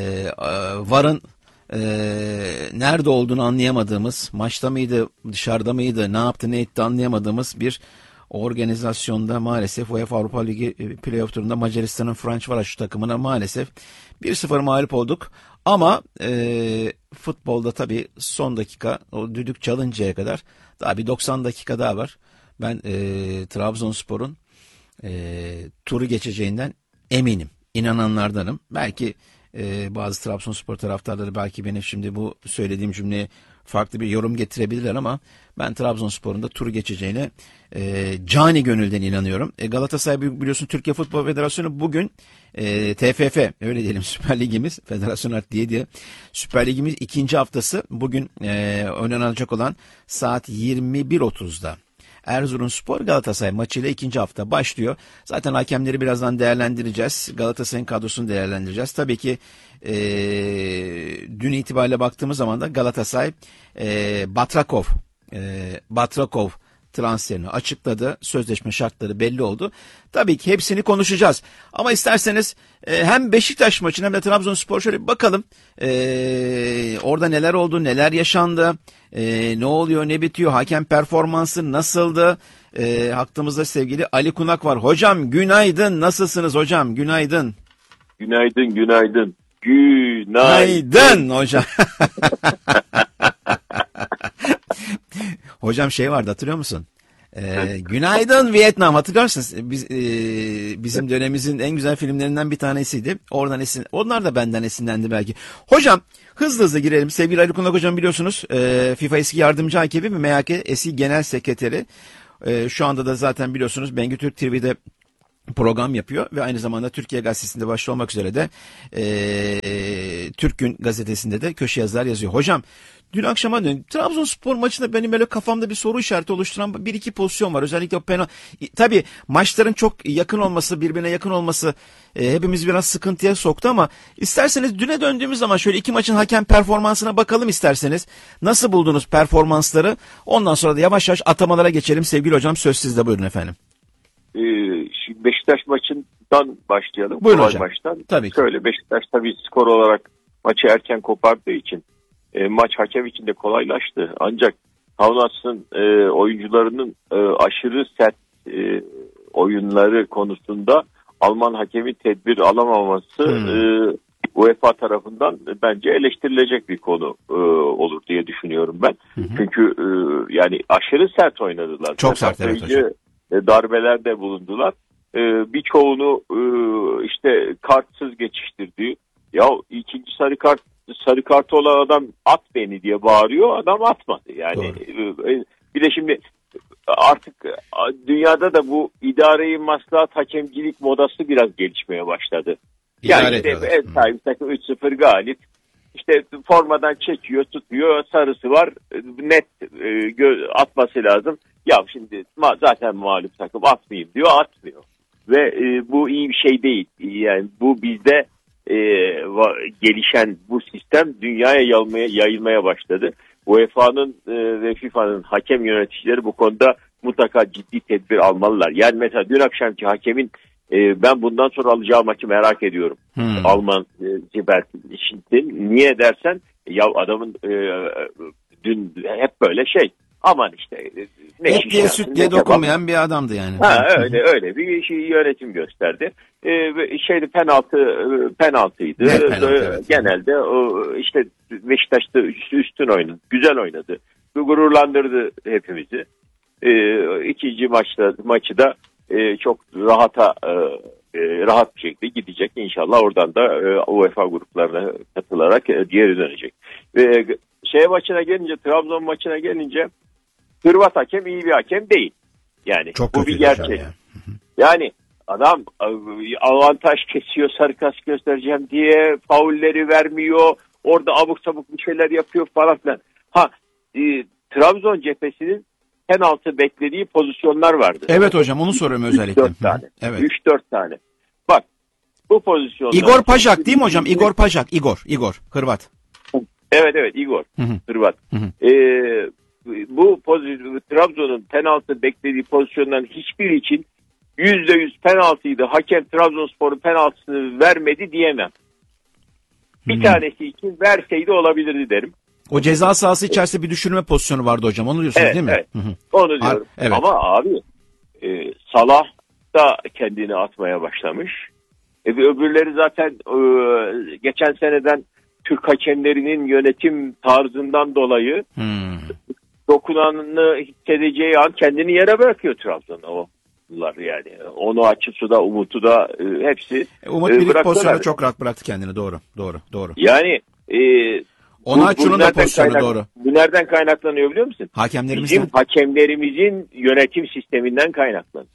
VAR'ın e, nerede olduğunu anlayamadığımız, maçta mıydı, dışarıda mıydı, ne yaptı, ne etti anlayamadığımız bir organizasyonda maalesef UEFA Avrupa Ligi playoff turunda Macaristan'ın Ferencvaros takımına maalesef bir sıfır mağlup olduk. Ama e, futbolda tabii son dakika, o düdük çalıncaya kadar daha bir doksan dakika daha var. Ben e, Trabzonspor'un E, turu geçeceğinden eminim. İnananlardanım. Belki e, bazı Trabzonspor taraftarları belki benim şimdi bu söylediğim cümleye farklı bir yorum getirebilirler ama ben Trabzonspor'un da turu geçeceğine e, cani gönülden inanıyorum. E, Galatasaray biliyorsun Türkiye Futbol Federasyonu bugün e, T F F öyle diyelim Süper Ligimiz Federasyon Art diye diye Süper Ligimiz ikinci haftası bugün e, oynanacak olan saat yirmi bir otuzda Erzurumspor Galatasaray maçıyla ikinci hafta başlıyor. Zaten hakemleri birazdan değerlendireceğiz. Galatasaray'ın kadrosunu değerlendireceğiz. Tabii ki e, dün itibariyle baktığımız zaman da Galatasaray e, Batrakov e, Batrakov transferini açıkladı. Sözleşme şartları belli oldu. Tabii ki hepsini konuşacağız. Ama isterseniz e, hem Beşiktaş maçına hem de Trabzonspor şöyle bir bakalım. E, orada neler oldu, neler yaşandı, e, ne oluyor, ne bitiyor, hakem performansı nasıldı? E, hattımızda sevgili Ali Kunak var. Hocam günaydın, nasılsınız hocam? Günaydın. Günaydın, günaydın. Günaydın. Günaydın hocam. Hocam şey vardı, hatırlıyor musun? Ee, günaydın Vietnam, hatırlar mısınız? Biz, e, bizim dönemimizin en güzel filmlerinden bir tanesiydi. Oradan esin, onlar da benden esinlendi belki. Hocam hızlı hızlı girelim. Sevgili Ali Kundak hocam biliyorsunuz e, FIFA eski yardımcı hakemi ve M H K eski genel sekreteri. E, şu anda da zaten biliyorsunuz Bengü Türk T V'de program yapıyor ve aynı zamanda Türkiye Gazetesi'nde başta olmak üzere de e, Türk Gün Gazetesi'nde de köşe yazılar yazıyor. Hocam dün akşama dön Trabzonspor maçında benim böyle kafamda bir soru işareti oluşturan bir iki pozisyon var. Özellikle o penaltı. Tabii maçların çok yakın olması, birbirine yakın olması e, hepimiz biraz sıkıntıya soktu ama isterseniz düne döndüğümüz zaman şöyle iki maçın hakem performansına bakalım isterseniz. Nasıl buldunuz performansları? Ondan sonra da yavaş yavaş atamalara geçelim. Sevgili hocam söz sizde, buyurun efendim. Ee, şimdi Beşiktaş maçından başlayalım. Buyurun Kolay hocam. Maçtan. Tabii ki. Şöyle, Beşiktaş tabii skor olarak maçı erken kopardığı için e, maç hakem için de kolaylaştı. Ancak Kaunas'ın e, oyuncularının e, aşırı sert e, oyunları konusunda Alman hakemi tedbir alamaması Hmm. e, UEFA tarafından bence eleştirilecek bir konu e, olur diye düşünüyorum ben. Hı hı. Çünkü e, yani aşırı sert oynadılar. Çok sert, evet hocam. E, darbelerde bulundular. E, birçoğunu e, işte kartsız geçiştirdi. Ya ikinci sarı kart sarı kartı olan adam at beni diye bağırıyor. Adam atmadı. Yani e, bir de şimdi artık dünyada da bu idare-i maslahat hakemcilik modası biraz gelişmeye başladı. İdare Yani işte ediyorlar. ev sahibi takım üç sıfır galip. İşte formadan çekiyor, tutuyor, sarısı var, net e, gö- atması lazım. Ya şimdi ma- zaten mağlup takım, atmayayım diyor, atmıyor. Ve e, bu iyi bir şey değil. Yani bu bizde e, va- gelişen bu sistem dünyaya yayılmaya, yayılmaya başladı. U E F A'nın e, ve FIFA'nın hakem yöneticileri bu konuda mutlaka ciddi tedbir almalılar. Yani mesela dün akşamki hakemin e, ben bundan sonra alacağı maçı merak ediyorum. Hmm. Alman e, Ziber şimdi niye dersen ya adamın e, dün hep böyle şey aman işte e, ne Et diye süt diye dokunmayan bir adamdı yani. Ha, öyle öyle bir şey yönetim gösterdi. Ee, şeydi penaltı penaltıydı. Net penaltı, ee, evet. Genelde o işte Beşiktaş'ta üstü, üstün oynadı. Güzel oynadı. Gururlandırdı hepimizi. Ee, ikinci maçta maçı da e, çok rahata e, e, rahat bir şekilde gidecek. İnşallah oradan da e, UEFA gruplarına katılarak e, geri dönecek. Ve şey maçına gelince, Trabzon maçına gelince Hırvat hakem iyi bir hakem değil. Yani Çok bu bir kötü gerçek. hocam ya. Yani adam avantaj kesiyor, sarı kart göstereceğim diye faulleri vermiyor. Orada abuk sabuk bir şeyler yapıyor falan filan. Ha e, Trabzon cephesinin penaltı beklediği pozisyonlar vardı. Evet hocam, onu soruyorum özellikle. üç dört tane. Evet. üç dört tane. Bak bu pozisyonlar. Igor Pajak değil mi hocam? Igor Pajak. Igor. Igor. Hırvat. Evet evet Igor. Hı hı. Hırvat. Hı hı. Ee, bu pozisyon, Trabzon'un penaltı beklediği pozisyonların hiçbir için yüzde yüz penaltıydı. Hakem Trabzonspor'un penaltısını vermedi diyemem. Bir Hı. tanesi için verseydi olabilirdi derim. O ceza sahası içerisinde bir düşürme pozisyonu vardı hocam. Onu diyorsunuz Evet, değil mi? evet. Hı hı. Onu diyorum. Ar- evet. Ama abi e, Salah da kendini atmaya başlamış. E, öbürleri zaten e, geçen seneden Türk hakemlerinin yönetim tarzından dolayı Hmm. dokunanını hissedeceği an kendini yere bırakıyor Trabzon'a o. Yani onu açısı da Umut'u da e, hepsi E, Umut e, bir iki bıraktılar. pozisyonda çok rahat bıraktı kendini. Doğru. Doğru. Doğru. Yani e, Onaçu'nun da nereden pozisyonu kaynak- doğru. Bu nereden kaynaklanıyor biliyor musun? Hakemlerimizden. Bizim hakemlerimizin yönetim sisteminden kaynaklanıyor.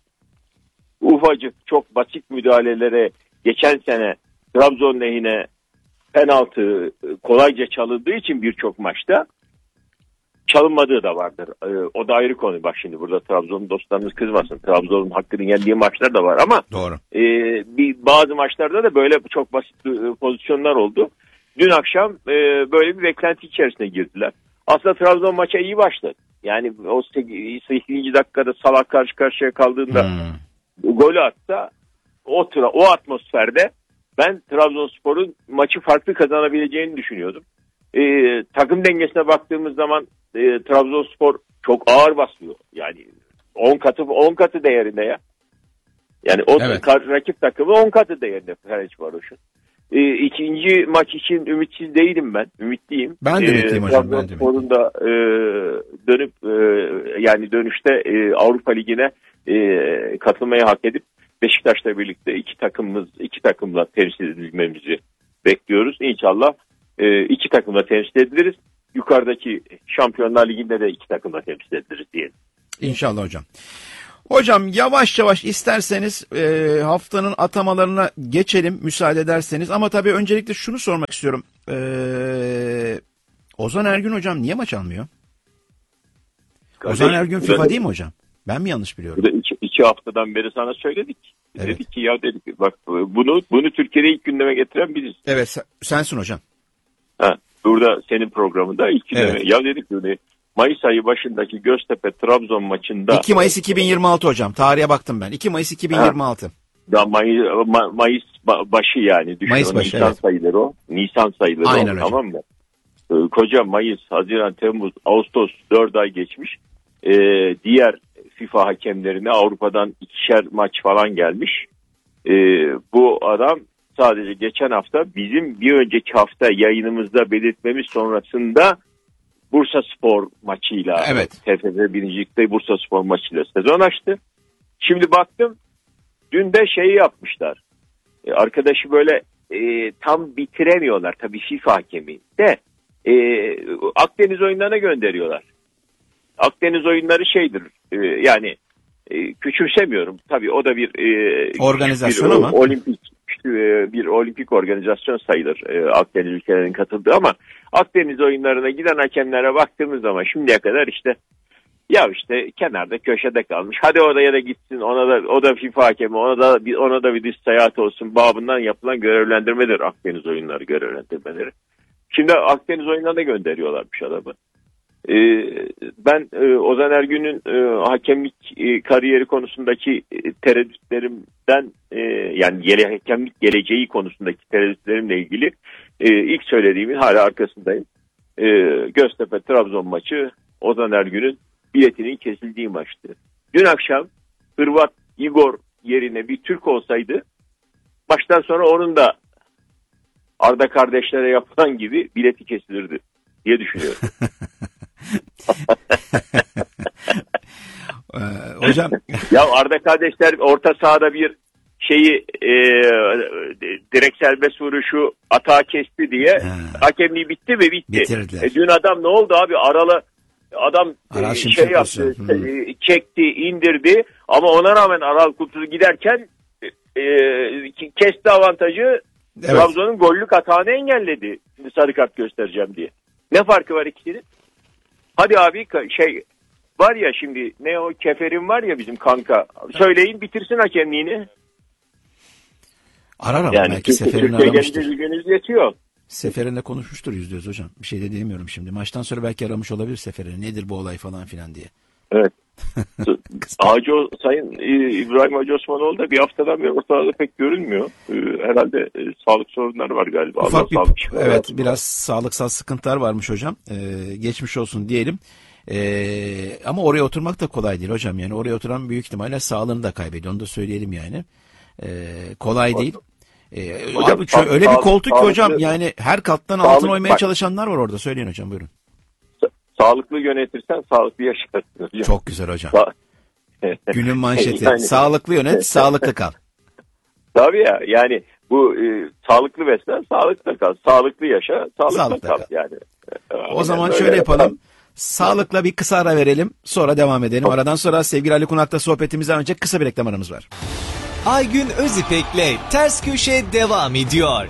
Ufacık çok basit müdahalelere geçen sene Trabzon lehine penaltı kolayca çalındığı için birçok maçta çalınmadığı da vardır. Ee, o da ayrı konu. Bak şimdi burada Trabzon'un dostlarımız kızmasın. Trabzon'un hakkını yendiği maçlar da var ama Doğru. e, bir bazı maçlarda da böyle çok basit e, pozisyonlar oldu. Dün akşam e, böyle bir beklenti içerisine girdiler. Aslında Trabzon maça iyi başladı. Yani o sekizinci dakikada Salah karşı karşıya kaldığında Hmm. golü atsa o tra- o atmosferde ben Trabzonspor'un maçı farklı kazanabileceğini düşünüyordum. Ee, takım dengesine baktığımız zaman e, Trabzonspor çok ağır basıyor. Yani on katı on katı değerinde ya. Yani o Evet. kar- rakip takımı on katı değerinde Ferencvaros'un. e, ikinci maç için ümitsiz değilim ben. Ümitliyim. Ben de ümitliyim e, hocam. Ben de ümitliyim. da e, dönüp e, yani dönüşte e, Avrupa Ligi'ne e, katılmayı hak edip Beşiktaş'la birlikte iki takımımız iki takımla temsil edilmemizi bekliyoruz. İnşallah e, iki takımla temsil ediliriz. Yukarıdaki Şampiyonlar Ligi'nde de iki takımla temsil ediliriz diyelim. İnşallah hocam. Hocam yavaş yavaş isterseniz e, haftanın atamalarına geçelim müsaade ederseniz. Ama tabii öncelikle şunu sormak istiyorum. E, Ozan Ergün hocam niye maç almıyor? Ozan Ergün FIFA değil mi hocam? Ben mi yanlış biliyorum? Burada iki, iki haftadan beri sana söyledik. Evet. Dedik ki ya dedik bak bunu bunu Türkiye'de ilk gündeme getiren biziz. Evet sen, sensin hocam. Ha, burada senin programında ilk gündeme. Evet. Ya dedik böyle Mayıs ayı başındaki Göztepe Trabzon maçında. iki Mayıs iki bin yirmi altı hocam. Tarihe baktım ben. iki Mayıs iki bin yirmi altı. Ha, da Mayıs, Ma, Mayıs başı yani. Düşün, Mayıs başı, Nisan evet. sayıları o. Nisan sayıları Aynen o, hocam. tamam mı? Ee, koca Mayıs, Haziran, Temmuz, Ağustos dört ay geçmiş. Ee, diğer FIFA hakemlerine Avrupa'dan ikişer maç falan gelmiş. Ee, bu adam sadece geçen hafta bizim bir önceki hafta yayınımızda belirtmemiz sonrasında Bursaspor maçıyla, evet. T F F birinci Lig'de Bursaspor maçıyla sezon açtı. Şimdi baktım dün de şeyi yapmışlar. Ee, arkadaşı böyle e, tam bitiremiyorlar tabii FIFA hakemi de e, Akdeniz oyunlarına gönderiyorlar. Akdeniz oyunları şeydir e, yani e, küçümsemiyorum. Tabii o da bir e, organizasyon bir, ama olimpik e, bir olimpik organizasyon sayılır e, Akdeniz ülkelerinin katıldığı ama Akdeniz oyunlarına giden hakemlere baktığımız zaman şimdiye kadar işte ya işte kenarda köşede kalmış. Hadi oraya da gitsin. Ona da o da FIFA hakemi. Ona da bir ona da bir dış seyahat olsun. Babından yapılan görevlendirmedir Akdeniz oyunları görevlendirmeleri. Şimdi Akdeniz oyunlarına gönderiyorlarmış adamı. Ee, ben e, Ozan Ergün'ün e, hakemlik e, kariyeri konusundaki e, tereddütlerimden e, yani gele, hakemlik geleceği konusundaki tereddütlerimle ilgili e, ilk söylediğimin hala arkasındayım. E, Göztepe Trabzon maçı Ozan Ergün'ün biletinin kesildiği maçtı. Dün akşam Hırvat Igor yerine bir Türk olsaydı maçtan sonra onun da Arda kardeşlere yapılan gibi bileti kesilirdi diye düşünüyorum. ee, hocam ya Arda kardeşler orta sahada bir şeyi e, direkt serbest vuruşu atağa kesti diye ha. Hakemliği bitti mi bitti. E, dün adam ne oldu abi aralı adam Aral e, şey yaptı hmm. e, çekti indirdi ama ona rağmen Aral Kurtul'u giderken e, kesti avantajı. Evet. Trabzon'un gollük hatanı engelledi. Sarı kart göstereceğim diye. Ne farkı var ikisinin? Hadi abi şey var ya şimdi ne o Kefer'in var ya bizim kanka. Söyleyin bitirsin hakemliğini. Arar ama yani belki Sefer'ini aramıştır. Türkiye'de yetiyor. Sefer'inle konuşmuştur yüzde yüz hocam. Bir şey de diyemiyorum şimdi. Maçtan sonra belki aramış olabilir Sefer'ini. Nedir bu olay falan filan diye. Evet. Hacı Sayın İbrahim Hacı Osmanoğlu da bir haftadan beri ortalarda pek görünmüyor. Herhalde e, sağlık sorunları var galiba. Ufak bir, sağlık evet var. Biraz sağlıksal sıkıntılar varmış hocam. Ee, geçmiş olsun diyelim. Ee, ama oraya oturmak da kolay değil hocam. Yani oraya oturan büyük ihtimalle sağlığını da kaybediyor. Onu da söyleyelim yani. Ee, kolay hocam. Değil. Ee, hocam, abi, sağlık, öyle bir koltuk ki hocam sağlıklı, yani her kattan sağlık, altın oymaya bak, çalışanlar var orada. Söyleyin hocam buyurun. Sağlıklı yönetirsen sağlıklı yaşarsın. Çok güzel hocam. Günün manşeti. Yani, sağlıklı yönet, sağlıklı kal. Tabii ya yani bu e, sağlıklı beslen, sağlıklı kal. Sağlıklı yaşa, sağlıklı, sağlıklı kal. kal. Yani. O yani zaman şöyle yapalım. yapalım. Sağlıkla bir kısa ara verelim. Sonra devam edelim. Aradan sonra sevgili Ali Kunak'ta sohbetimizden önce kısa bir reklam aramız var. Aygün Özipek'le Ters Köşe devam ediyor.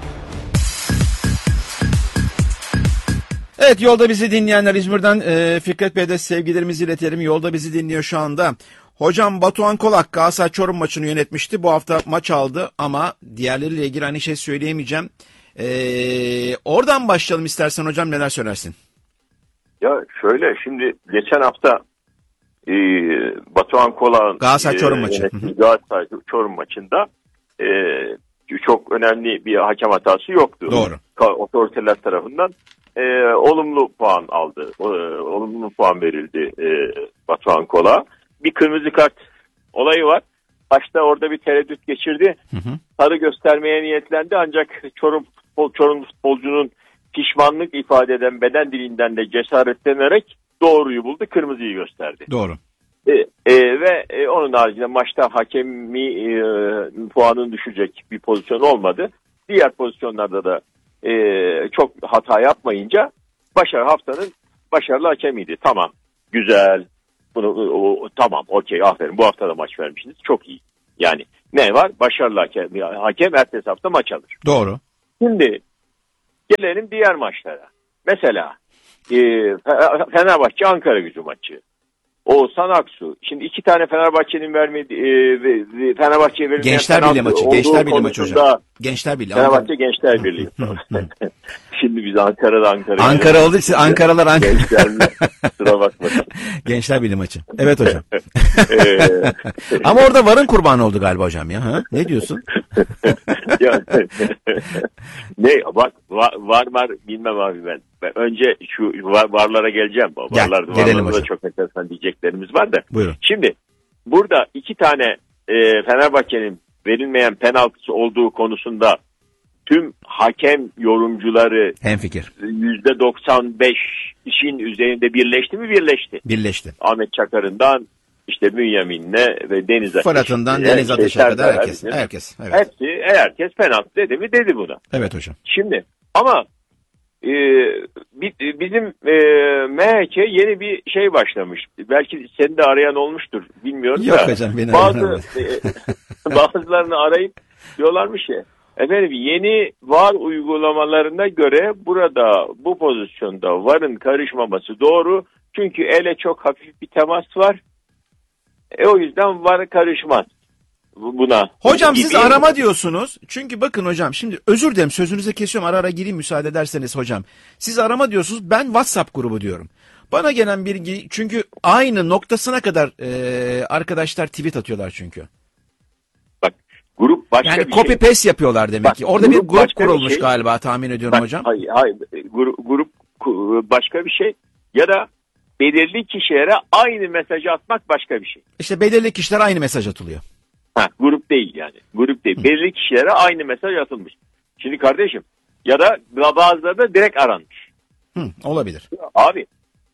Evet yolda bizi dinleyenler İzmir'den e, Fikret Bey'de sevgilerimizi iletelim. Yolda bizi dinliyor şu anda. Hocam Batuhan Kolak Galatasaray Çorum maçını yönetmişti. Bu hafta maç aldı ama diğerleriyle ilgili aynı şey söyleyemeyeceğim. E, oradan başlayalım istersen hocam neler söylersin? Ya şöyle şimdi geçen hafta e, Batuhan Kolak'ın Galatasaray Çorum e, maçı. Galatasaray Çorum maçında e, çok önemli bir hakem hatası yoktu. Doğru. Otoriteler tarafından e, olumlu puan aldı. E, olumlu puan verildi e, Batuhan Kolak'a. Bir kırmızı kart olayı var. başta orada bir tereddüt geçirdi. Hı hı. Sarı göstermeye niyetlendi ancak Çorum, futbol, Çorum futbolcunun pişmanlık ifade eden beden dilinden de cesaretlenerek doğruyu buldu, kırmızıyı gösterdi. Doğru. E, e, ve e, onun haricinde maçta hakemi e, puanını düşecek bir pozisyon olmadı. Diğer pozisyonlarda da e, çok hata yapmayınca başarı haftanın başarılı hakemiydi. Tamam, güzel. Bunu o, o, tamam, okey, aferin. Bu hafta da maç vermişsiniz. Çok iyi. Yani ne var? Başarılı hakem, hakem ertesi hafta maç alır. Doğru. Şimdi gelelim diğer maçlara. Mesela e, Fenerbahçe Ankara Gücü maçı. Oğuzhan Aksu. Şimdi iki tane Fenerbahçe'nin vermediği e, Fenerbahçe'ye verilmeyen Gençler Birliği maçı. Gençler Birliği maçı hocam. Gençler Birliği. Fenerbahçe Gençler Birliği. Şimdi biz Ankara'da Ankara. Ankara olduğu için Ankaralar Ankara. Gençler Sıra bakmasın. Gençler Birliği maçı. Evet hocam. Ama orada varın kurbanı oldu galiba hocam ya. Ha? Ne diyorsun? Ya, ne bak var, var var bilmem abi ben. ben önce şu var, varlara geleceğim. Gel, Varlar, gelelim varlarda hocam. çok enteresan diyeceklerimiz var da. Buyurun. Şimdi burada iki tane e, Fenerbahçe'nin verilmeyen penaltısı olduğu konusunda tüm hakem yorumcuları hemfikir. yüzde doksan beş işin üzerinde birleşti mi? Birleşti. Birleşti. Ahmet Çakar'ından işte Bünyamin'le ve Deniz Ateş. Fırat'ından Deniz Ateş'e kadar herkes. Herkes. Evet. Hepsi herkes penaltı dedi mi dedi buna. Evet hocam. Şimdi ama e, bizim e, M H K yeni bir şey başlamış. Belki seni de arayan olmuştur. Bilmiyorum Yok da. hocam beni bazı, e, bazılarını arayıp diyorlarmış ya. Efendim yeni VAR uygulamalarına göre burada bu pozisyonda VAR'ın karışmaması doğru. Çünkü ele çok hafif bir temas var. E o yüzden VAR karışmaz buna. Hocam gibi. siz arama diyorsunuz. Çünkü bakın hocam şimdi özür dilerim sözünüze kesiyorum. Ara ara gireyim müsaade ederseniz hocam. Siz arama diyorsunuz. Ben WhatsApp grubu diyorum. Bana gelen bilgi çünkü aynı noktasına kadar e, arkadaşlar tweet atıyorlar çünkü. Bak grup başka yani bir copy şey. paste yapıyorlar demek Bak, ki. Orada grup bir grup başka bir kurulmuş şey. galiba tahmin ediyorum Bak, hocam. Hayır, hayır. Grup, grup başka bir şey ya da belirli kişilere aynı mesajı atmak başka bir şey. İşte belirli kişilere aynı mesaj atılıyor. Ha, grup değil yani. Grup değil. Hı. Belirli kişilere aynı mesaj atılmış. Şimdi kardeşim ya da bazıları da direkt aranmış. Hı, olabilir. Abi,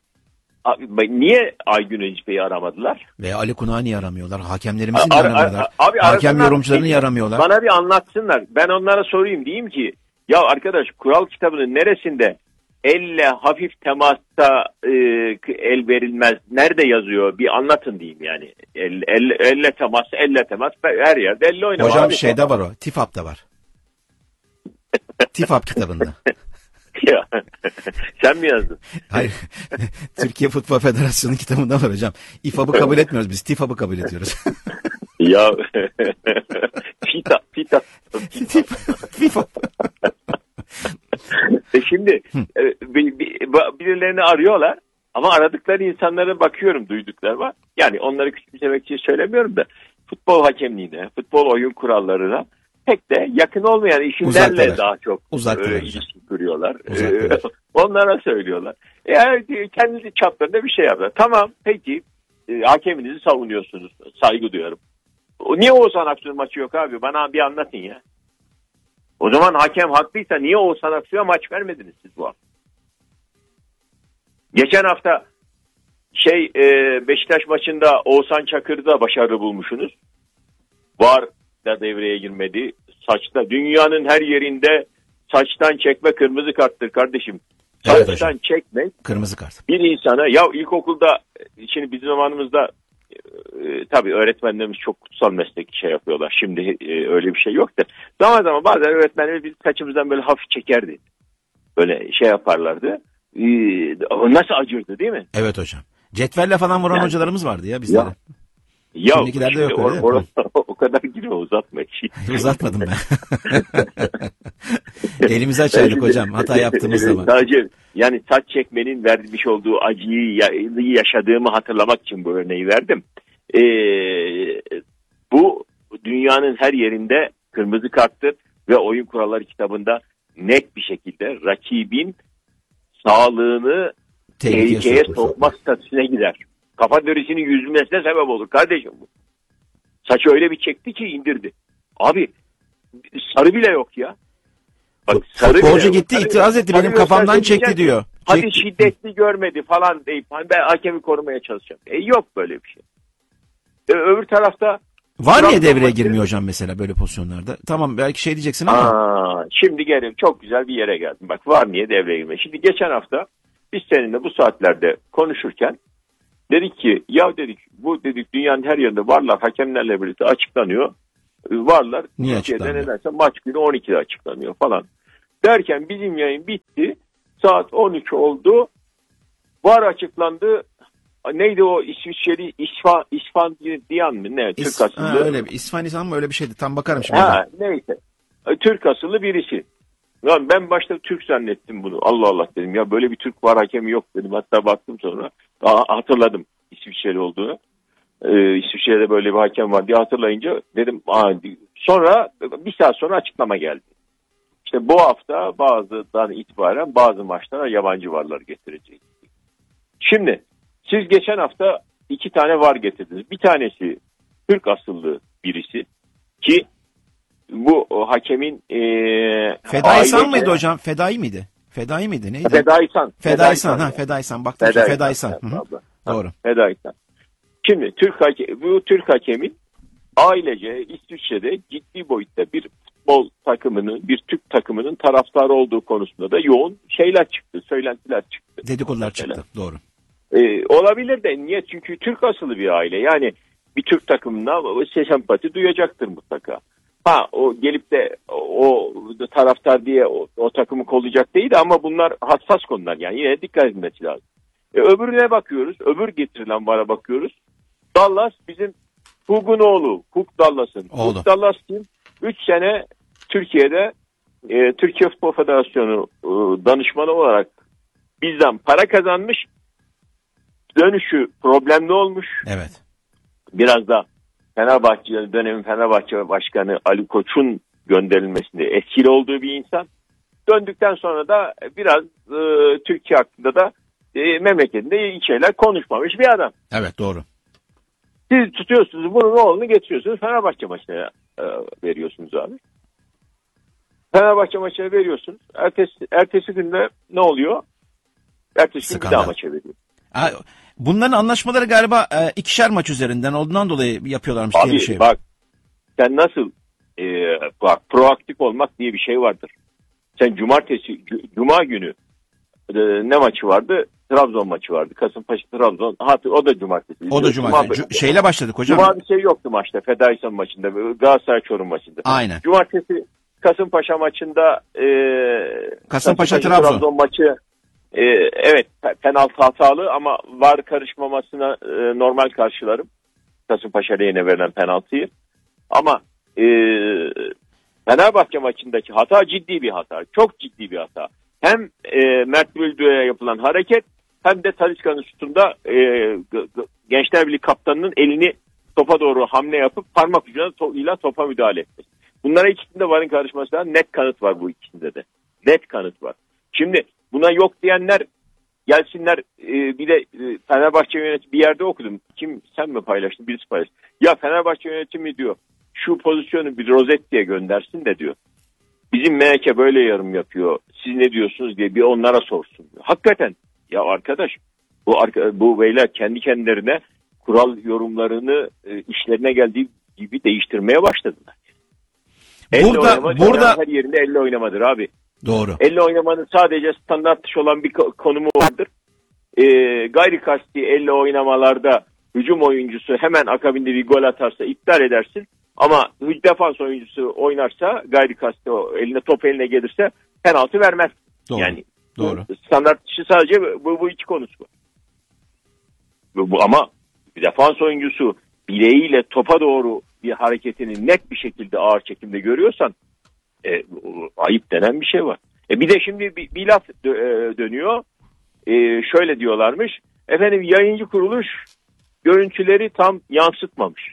abi niye Aygün Önç Bey'i aramadılar? Veya Ali Kunak'ı niye aramıyorlar? Hakemlerimizin Ar- aramıyorlar. ar- abi, Hakem yorumcularını abi, niye aramıyorlar? Bana bir anlatsınlar. Ben onlara sorayım diyeyim ki ya arkadaş kural kitabının neresinde elle hafif temasta e, el verilmez. Nerede yazıyor? Bir anlatın diyeyim yani. El, el, elle temas, elle temas. Her yerde elle oynama. Hocam abi. şeyde var o. TİFAP'ta var. TİFAP kitabında. Ya, sen mi yazdın? Hayır. Türkiye Futbol Federasyonu kitabında var hocam. İFAB'ı kabul etmiyoruz biz. TİFAP'ı kabul ediyoruz. Ya FIFA FIFA FIFA. e şimdi e, bir, bir, birilerini arıyorlar ama aradıkları insanlara bakıyorum duyduklar var. Yani onları küçümsemek için söylemiyorum da futbol hakemliğine, futbol oyun kurallarına pek de yakın olmayan işimlerle daha çok e, ilişki kuruyorlar. E, onlara söylüyorlar. Yani kendi çaplarında bir şey yapıyorlar. Tamam peki e, hakeminizi savunuyorsunuz. Saygı duyarım. Niye Oğuzhan Aksu'nun maçı yok abi? Bana bir anlatın ya. O zaman hakem haklıysa niye Oğuzhan Aksu'ya maç vermediniz siz bu hafta? Geçen hafta şey e, Beşiktaş maçında Oğuzhan Çakır'ı da başarılı bulmuşsunuz. VAR da devreye girmedi. Saçta dünyanın her yerinde saçtan çekme kırmızı karttır kardeşim. Evet saçtan hocam. çekme. Kırmızı kart. Bir insana ya ilkokulda şimdi bizim zamanımızda e, tabii öğretmenlerimiz çok kutsal meslek şey yapıyorlar. Şimdi e, öyle bir şey yok da. Zaman zaman bazen öğretmenlerimiz biz saçımızdan böyle hafif çekerdi. Böyle şey yaparlardı. E, nasıl acırdı değil mi? Evet hocam. Cetvelle falan vuran yani, hocalarımız vardı ya bizlere. Ya. Ya şimdikilerde şimdi yok öyle or, or, o kadar girme uzatma. Uzatmadım ben. Elimizi açardık hocam hata yaptığımız zaman. Sadece yani saç çekmenin vermiş olduğu acıyı yaşadığımı hatırlamak için bu örneği verdim. Ee, bu dünyanın her yerinde kırmızı karttır ve oyun kuralları kitabında net bir şekilde rakibin sağlığını tehlikeye, tehlikeye sokma statüsüne gider. Kafa dörisinin yüzülmesine sebep olur kardeşim bu. Saçı öyle bir çekti ki indirdi. Abi sarı bile yok ya. Bak, sarı bile Futbolcu yok. gitti Sarı itiraz yok. etti benim Sarı kafamdan gösterse çekti diyecek, diyor. Hadi Çekti. şiddetli görmedi falan deyip hani ben hakemi korumaya çalışacağım. E yok böyle bir şey. E, öbür tarafta Var niye Trabzon devreye maçı- girmiyor hocam mesela böyle pozisyonlarda? Tamam belki şey diyeceksin ama. Aa, şimdi gelin çok güzel bir yere geldim. Bak var niye devreye girmiyor. Şimdi geçen hafta biz seninle bu saatlerde konuşurken dedik ki ya dedik bu dedik dünyanın her yerinde varlar hakemlerle birlikte açıklanıyor. E, Varlar. Niye Türkiye'de açıklanmıyor? nedense maç günü on ikide açıklanıyor falan. Derken bizim yayın bitti. Saat on üç oldu. Var açıklandı. Neydi o İsviçreli İsfan, İsfan Diyan mı? Ne? Türk İs- asıllı. ha, öyle bir İsfanistan mı öyle bir şeydi. Tam bakarım şimdi. Ha, neyse. E, Türk asıllı birisi. Ya ben başta Türk zannettim bunu. Allah Allah dedim. Ya böyle bir Türk var hakemi yok dedim. Hatta baktım sonra. Aa, hatırladım İsviçreli olduğunu. Ee, İsviçre'de böyle bir hakem var diye hatırlayınca dedim. Aa, sonra bir saat sonra açıklama geldi. İşte bu hafta bazıdan itibaren bazı maçlara yabancı varlar getirecek. Şimdi siz geçen hafta iki tane var getirdiniz. Bir tanesi Türk asıllı birisi ki bu o hakemin e, Fedai İhsan ailece- mıydı hocam? Fedai miydi? Fedai miydi? Neydi? Fedai İhsan. Fedai İhsan. Ha, Fedai İhsan. Baktım Fedai ki Fedai İhsan. İhsan. Hı hı. Abla. Doğru. Fedai İhsan. Şimdi Türk hake- bu Türk hakemin ailece İsviçre'de ciddi boyutta bir futbol takımının, bir Türk takımının taraftarı olduğu konusunda da yoğun şeyler çıktı, söylentiler çıktı. Dedikodular Mesela. çıktı. Doğru. Ee, olabilir de niye? Çünkü Türk asıllı bir aile. Yani bir Türk takımına sempati duyacaktır mutlaka. Ha o gelip de o, o taraftar diye o, o takımı kollayacak değil ama bunlar hassas konular. Yani yine dikkat edilmesi lazım. E, öbürüne bakıyoruz. Öbür getirilen vara bakıyoruz. Dallas bizim Hug'un oğlu. Hug Dallas'ın. Oğlu. Hug Dallas kim? üç sene Türkiye'de e, Türkiye Futbol Federasyonu e, danışmanı olarak bizden para kazanmış. Dönüşü problemli olmuş. Evet. Biraz da Fenerbahçe dönemin Fenerbahçe Başkanı Ali Koç'un gönderilmesinde etkili olduğu bir insan. Döndükten sonra da biraz e, Türkiye hakkında da e, memleketinde iyi şeyler konuşmamış bir adam. Evet doğru. Siz tutuyorsunuz bunun oğlunu getiriyorsunuz Fenerbahçe maçına e, veriyorsunuz abi. Fenerbahçe maçına veriyorsunuz. Ertesi, ertesi günde ne oluyor? Ertesi gün bir Skandal. daha maça veriyor. Ha, bunların anlaşmaları galiba e, ikişer maç üzerinden olduğundan dolayı yapıyorlarmış diye Abi bir şey. bak sen nasıl e, bak proaktif olmak diye bir şey vardır. Sen cumartesi cu- cuma günü e, ne maçı vardı? Trabzon maçı vardı. Kasımpaşa Trabzon. Ha, o da cumartesi. O da cumartesi. Cuma, Cu- şeyle başladık hocam. Cuma bir şey yoktu maçta. Fedaisan maçında. Galatasaray Çorum maçında. Aynen. Cumartesi Kasımpaşa maçında e, Kasımpaşa Trabzon. maçı e, evet penaltı hatalı ama VAR karışmamasına e, normal karşılarım. Kasımpaşa lehine verilen penaltıyı. Ama e, Fenerbahçe maçındaki hata ciddi bir hata. Çok ciddi bir hata. Hem e, Mert Bülbül'e yapılan hareket hem de Talisca'nın şutunda e, g- g- Gençler Birliği kaptanının elini topa doğru hamle yapıp parmak ucuyla to- topa müdahale etmesi. Bunlara ikisinde VAR'ın karışması lazım. Net kanıt var bu ikisinde de. Net kanıt var. Şimdi buna yok diyenler gelsinler e, bir de e, Fenerbahçe yönetimi bir yerde okudum. Kim sen mi paylaştın? Birisi paylaştı. Ya Fenerbahçe yönetimi diyor şu pozisyonu bir Rozetti'ye göndersin de diyor. Bizim M H K böyle yorum yapıyor. Siz ne diyorsunuz diye bir onlara sorsun diyor. Hakikaten ya arkadaş bu arka, bu beyler kendi kendilerine kural yorumlarını e, işlerine geldiği gibi değiştirmeye başladılar. Elle Burada- oynama, burada- her yerinde elle oynamadır abi. Doğru. Elle oynamanın sadece standart dışı olan bir ko- konumu vardır. E, gayri kasti elle oynamalarda hücum oyuncusu hemen akabinde bir gol atarsa iptal edersin. Ama defans oyuncusu oynarsa gayri kasti o eline top eline gelirse penaltı vermez. Doğru. Yani Doğru. standart dışı sadece bu, bu iki konusu var. Bu, bu, ama defans oyuncusu bileğiyle topa doğru bir hareketini net bir şekilde ağır çekimde görüyorsan e, ayıp denen bir şey var. E, bir de şimdi bir, bir laf dö- dönüyor. E, şöyle diyorlarmış. Efendim yayıncı kuruluş görüntüleri tam yansıtmamış.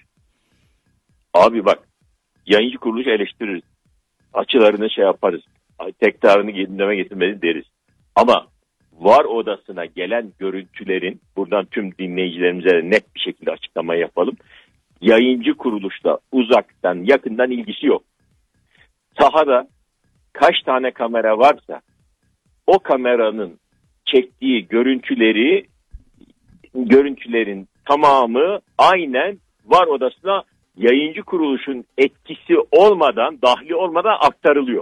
Abi bak yayıncı kuruluş eleştiririz. Açılarını şey yaparız. Tekrarını gündeme getirmeli deriz. Ama VAR odasına gelen görüntülerin buradan tüm dinleyicilerimize net bir şekilde açıklama yapalım. yayıncı kuruluşla uzaktan yakından ilgisi yok. Sahada kaç tane kamera varsa o kameranın çektiği görüntüleri görüntülerin tamamı aynen VAR odasına yayıncı kuruluşun etkisi olmadan, dahli olmadan aktarılıyor.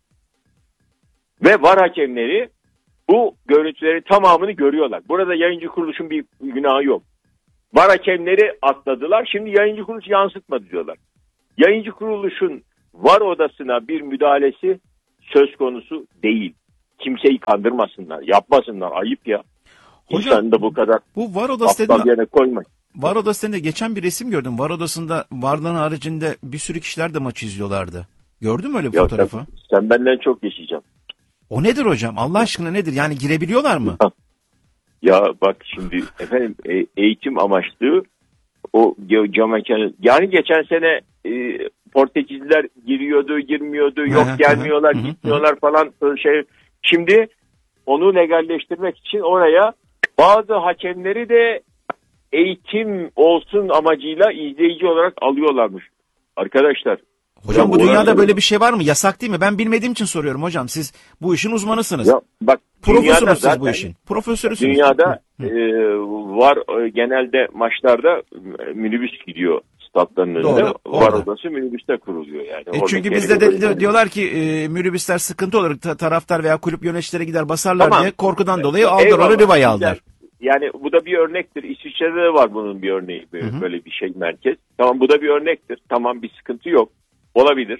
Ve VAR hakemleri bu görüntülerin tamamını görüyorlar. Burada yayıncı kuruluşun bir günahı yok. VAR hakemleri atladılar. Şimdi yayıncı kuruluş yansıtmadı diyorlar. Yayıncı kuruluşun VAR odasına bir müdahalesi söz konusu değil. Kimseyi kandırmasınlar, yapmasınlar. Ayıp ya. Hocam, İnsanı da bu kadar bu VAR odası aptal dedin, yerine koymayın. VAR odasında geçen bir resim gördüm. VAR odasında VAR'dan haricinde bir sürü kişiler de maçı izliyorlardı. Gördün mü öyle bir Ya fotoğrafı? Sen, sen benden çok yaşayacaksın. O nedir hocam? Allah aşkına nedir? Yani girebiliyorlar mı? Ya bak şimdi efendim e, eğitim amaçlı o cam mekanı. Yani geçen sene e, Portekizliler giriyordu, girmiyordu, yok gelmiyorlar, gitmiyorlar falan böyle şey. Şimdi onu legalleştirmek için oraya bazı hakemleri de eğitim olsun amacıyla izleyici olarak alıyorlarmış. Arkadaşlar. Hocam bu ya, dünyada orası... böyle bir şey var mı? Yasak değil mi? Ben bilmediğim için soruyorum hocam. Siz bu işin uzmanısınız. Ya, bak, profesörünüz siz bu zaten, işin. Profesörüsünüz. Dünyada e, var e, genelde maçlarda e, minibüs gidiyor statların önünde. Doğru, VAR odası minibüste kuruluyor yani. E çünkü bizde de, de diyorlar ki e, minibüsler sıkıntı olur. Ta, taraftar veya kulüp yöneticileri gider basarlar tamam. diye korkudan dolayı aldılar onu Riva'ya aldılar. Yani bu da bir örnektir. İsviçre'de de var bunun bir örneği. Böyle, hı hı. böyle bir şey merkez. Tamam bu da bir örnektir. Tamam bir sıkıntı yok. Olabilir.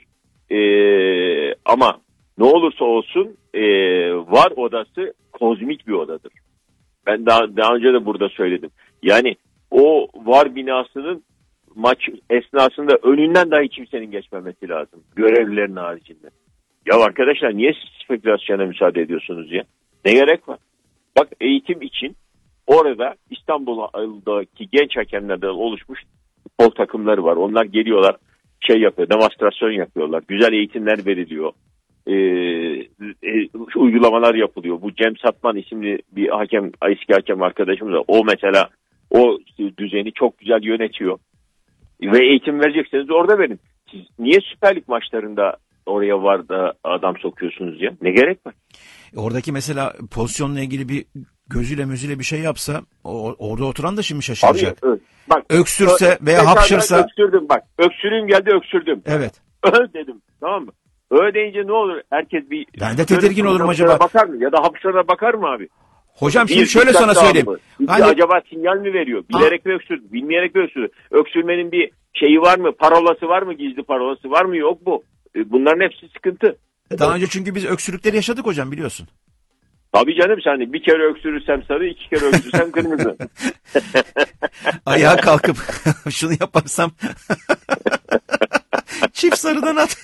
Ee, ama ne olursa olsun e, VAR odası kozmik bir odadır. Ben daha, daha önce de burada söyledim. Yani o VAR binasının maç esnasında önünden dahi kimsenin geçmemesi lazım. Görevlilerin haricinde. Ya arkadaşlar niye siz spekülasyona müsaade ediyorsunuz ya? Ne gerek var? Bak eğitim için orada İstanbul'daki genç hakemlerden oluşmuş futbol takımları var. Onlar geliyorlar, şey yapıyor, demonstrasyon yapıyorlar. Güzel eğitimler veriliyor. Ee, e, uygulamalar yapılıyor. Bu Cem Satman isimli bir hakem, eski hakem arkadaşımız var. O mesela o düzeni çok güzel yönetiyor. Ve eğitim verecekseniz orada verin. Siz niye Süper Lig maçlarında oraya var da adam sokuyorsunuz ya? Ne gerek var? Oradaki mesela pozisyonla ilgili bir gözüyle müzüyle bir şey yapsa o, orada oturan da şimdi şaşıracak. Abi, bak, öksürse veya hapşırsa. Öksürdüm bak. Öksürüğüm geldi öksürdüm. Evet. Ö dedim. Tamam mı? Ö deyince ne olur? Herkes bir... Ben de tedirgin olurum acaba. Bakar mı? Ya da hapşırana bakar mı abi? Hocam şimdi bir, şöyle sana söyleyeyim. Hani... Acaba sinyal mi veriyor? Bilerek mi öksürdü? Bilmeyerek mi öksürdü? Öksürmenin bir şeyi var mı? Parolası var mı? Gizli parolası var mı? Yok bu. Bunların hepsi sıkıntı. Daha önce çünkü biz öksürükleri yaşadık hocam biliyorsun. Tabii canım sen bir kere öksürürsem sarı, iki kere öksürürsem kırmızı. Ayağa kalkıp şunu yaparsam çift sarıdan at.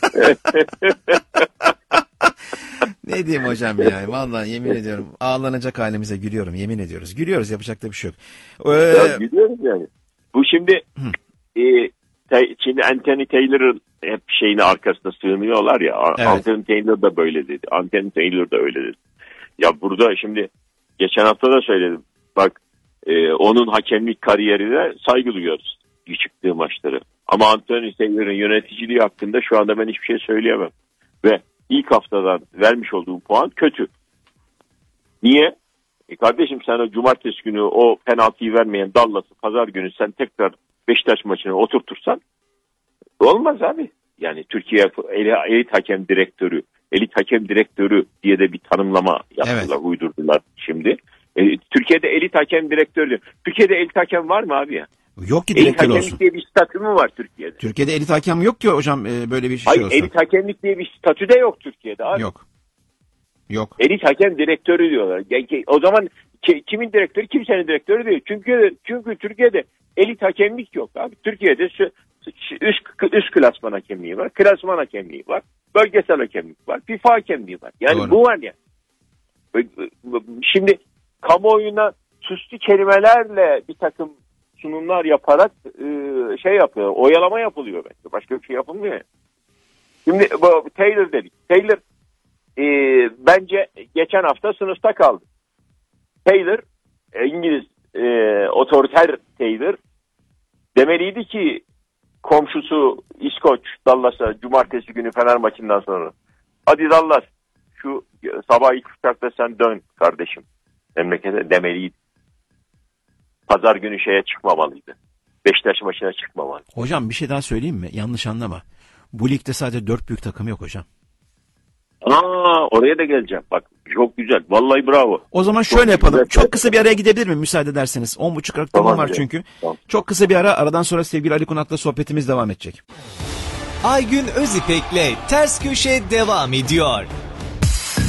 Ne diyeyim hocam ya? Vallahi yemin ediyorum ağlanacak halimize gülüyorum. Yemin ediyoruz. Gülüyoruz yapacak da bir şey yok. Ee... Ya, gülüyoruz yani. Bu şimdi e, te, şimdi Anthony Taylor'ın hep şeyini arkasına sığınıyorlar ya. Evet. Anthony Taylor da böyle dedi. Anthony Taylor da öyle dedi. Ya burada şimdi geçen hafta da söyledim. Bak e, onun hakemlik kariyerine saygı duyuyoruz. Çıktığı maçları. Ama Anthony Taylor'ın yöneticiliği hakkında şu anda ben hiçbir şey söyleyemem. Ve ilk haftadan vermiş olduğum puan kötü. Niye? E kardeşim sen o cumartesi günü o penaltıyı vermeyen Dallas'ı pazar günü sen tekrar Beşiktaş maçına oturtursan olmaz abi. Yani Türkiye elit hakem direktörü, elit hakem direktörü diye de bir tanımlama yaptılar, evet. uydurdular şimdi. E, Türkiye'de elit hakem direktörü. Türkiye'de elit hakem var mı abi ya? Yok ki direktör olsun. Elit hakemlik diye bir statü mü var Türkiye'de? Türkiye'de elit hakem yok ki hocam e, böyle bir şey Hayır, olsun. Elit hakemlik diye bir statü de yok Türkiye'de abi. Yok. Yok. Elit hakem direktörü diyorlar. O zaman kimin direktörü? Kimsenin direktörü değil. Çünkü çünkü Türkiye'de elit hakemlik yok abi. Türkiye'de şu, üst, üst klasman hakemliği var. Klasman hakemliği var. Bölgesel hakemlik var. FIFA hakemliği var. Yani Doğru. bu var ya. Şimdi kamuoyuna süslü kelimelerle bir takım sunumlar yaparak şey yapıyor. Oyalama yapılıyor bence. Başka bir şey yapılmıyor. Şimdi bu Taylor dedik. Taylor e, bence geçen hafta sınıfta kaldı. Taylor İngiliz e, otoriter Taylor demeliydi ki komşusu İskoç Dallas'a cumartesi günü Fener maçından sonra. Hadi Dallas şu sabah ilk uçakta sen dön kardeşim memlekete demeliydi. Pazar günü şeye çıkmamalıydı. Beşiktaş maçına çıkmamalı. Hocam bir şey daha söyleyeyim mi? Yanlış anlama. Bu ligde sadece dört büyük takım yok hocam. Aa, oraya da geleceğim. Bak çok güzel. Vallahi bravo. O zaman şöyle çok yapalım. Güzel. Çok kısa bir araya gidebilir miyim müsaade ederseniz? on buçuk dakikam Tamam, var güzel. çünkü. Tamam. Çok kısa bir ara. Aradan sonra sevgili Ali Konak'la sohbetimiz devam edecek. Aygün Özipek'le Ters Köşe devam ediyor.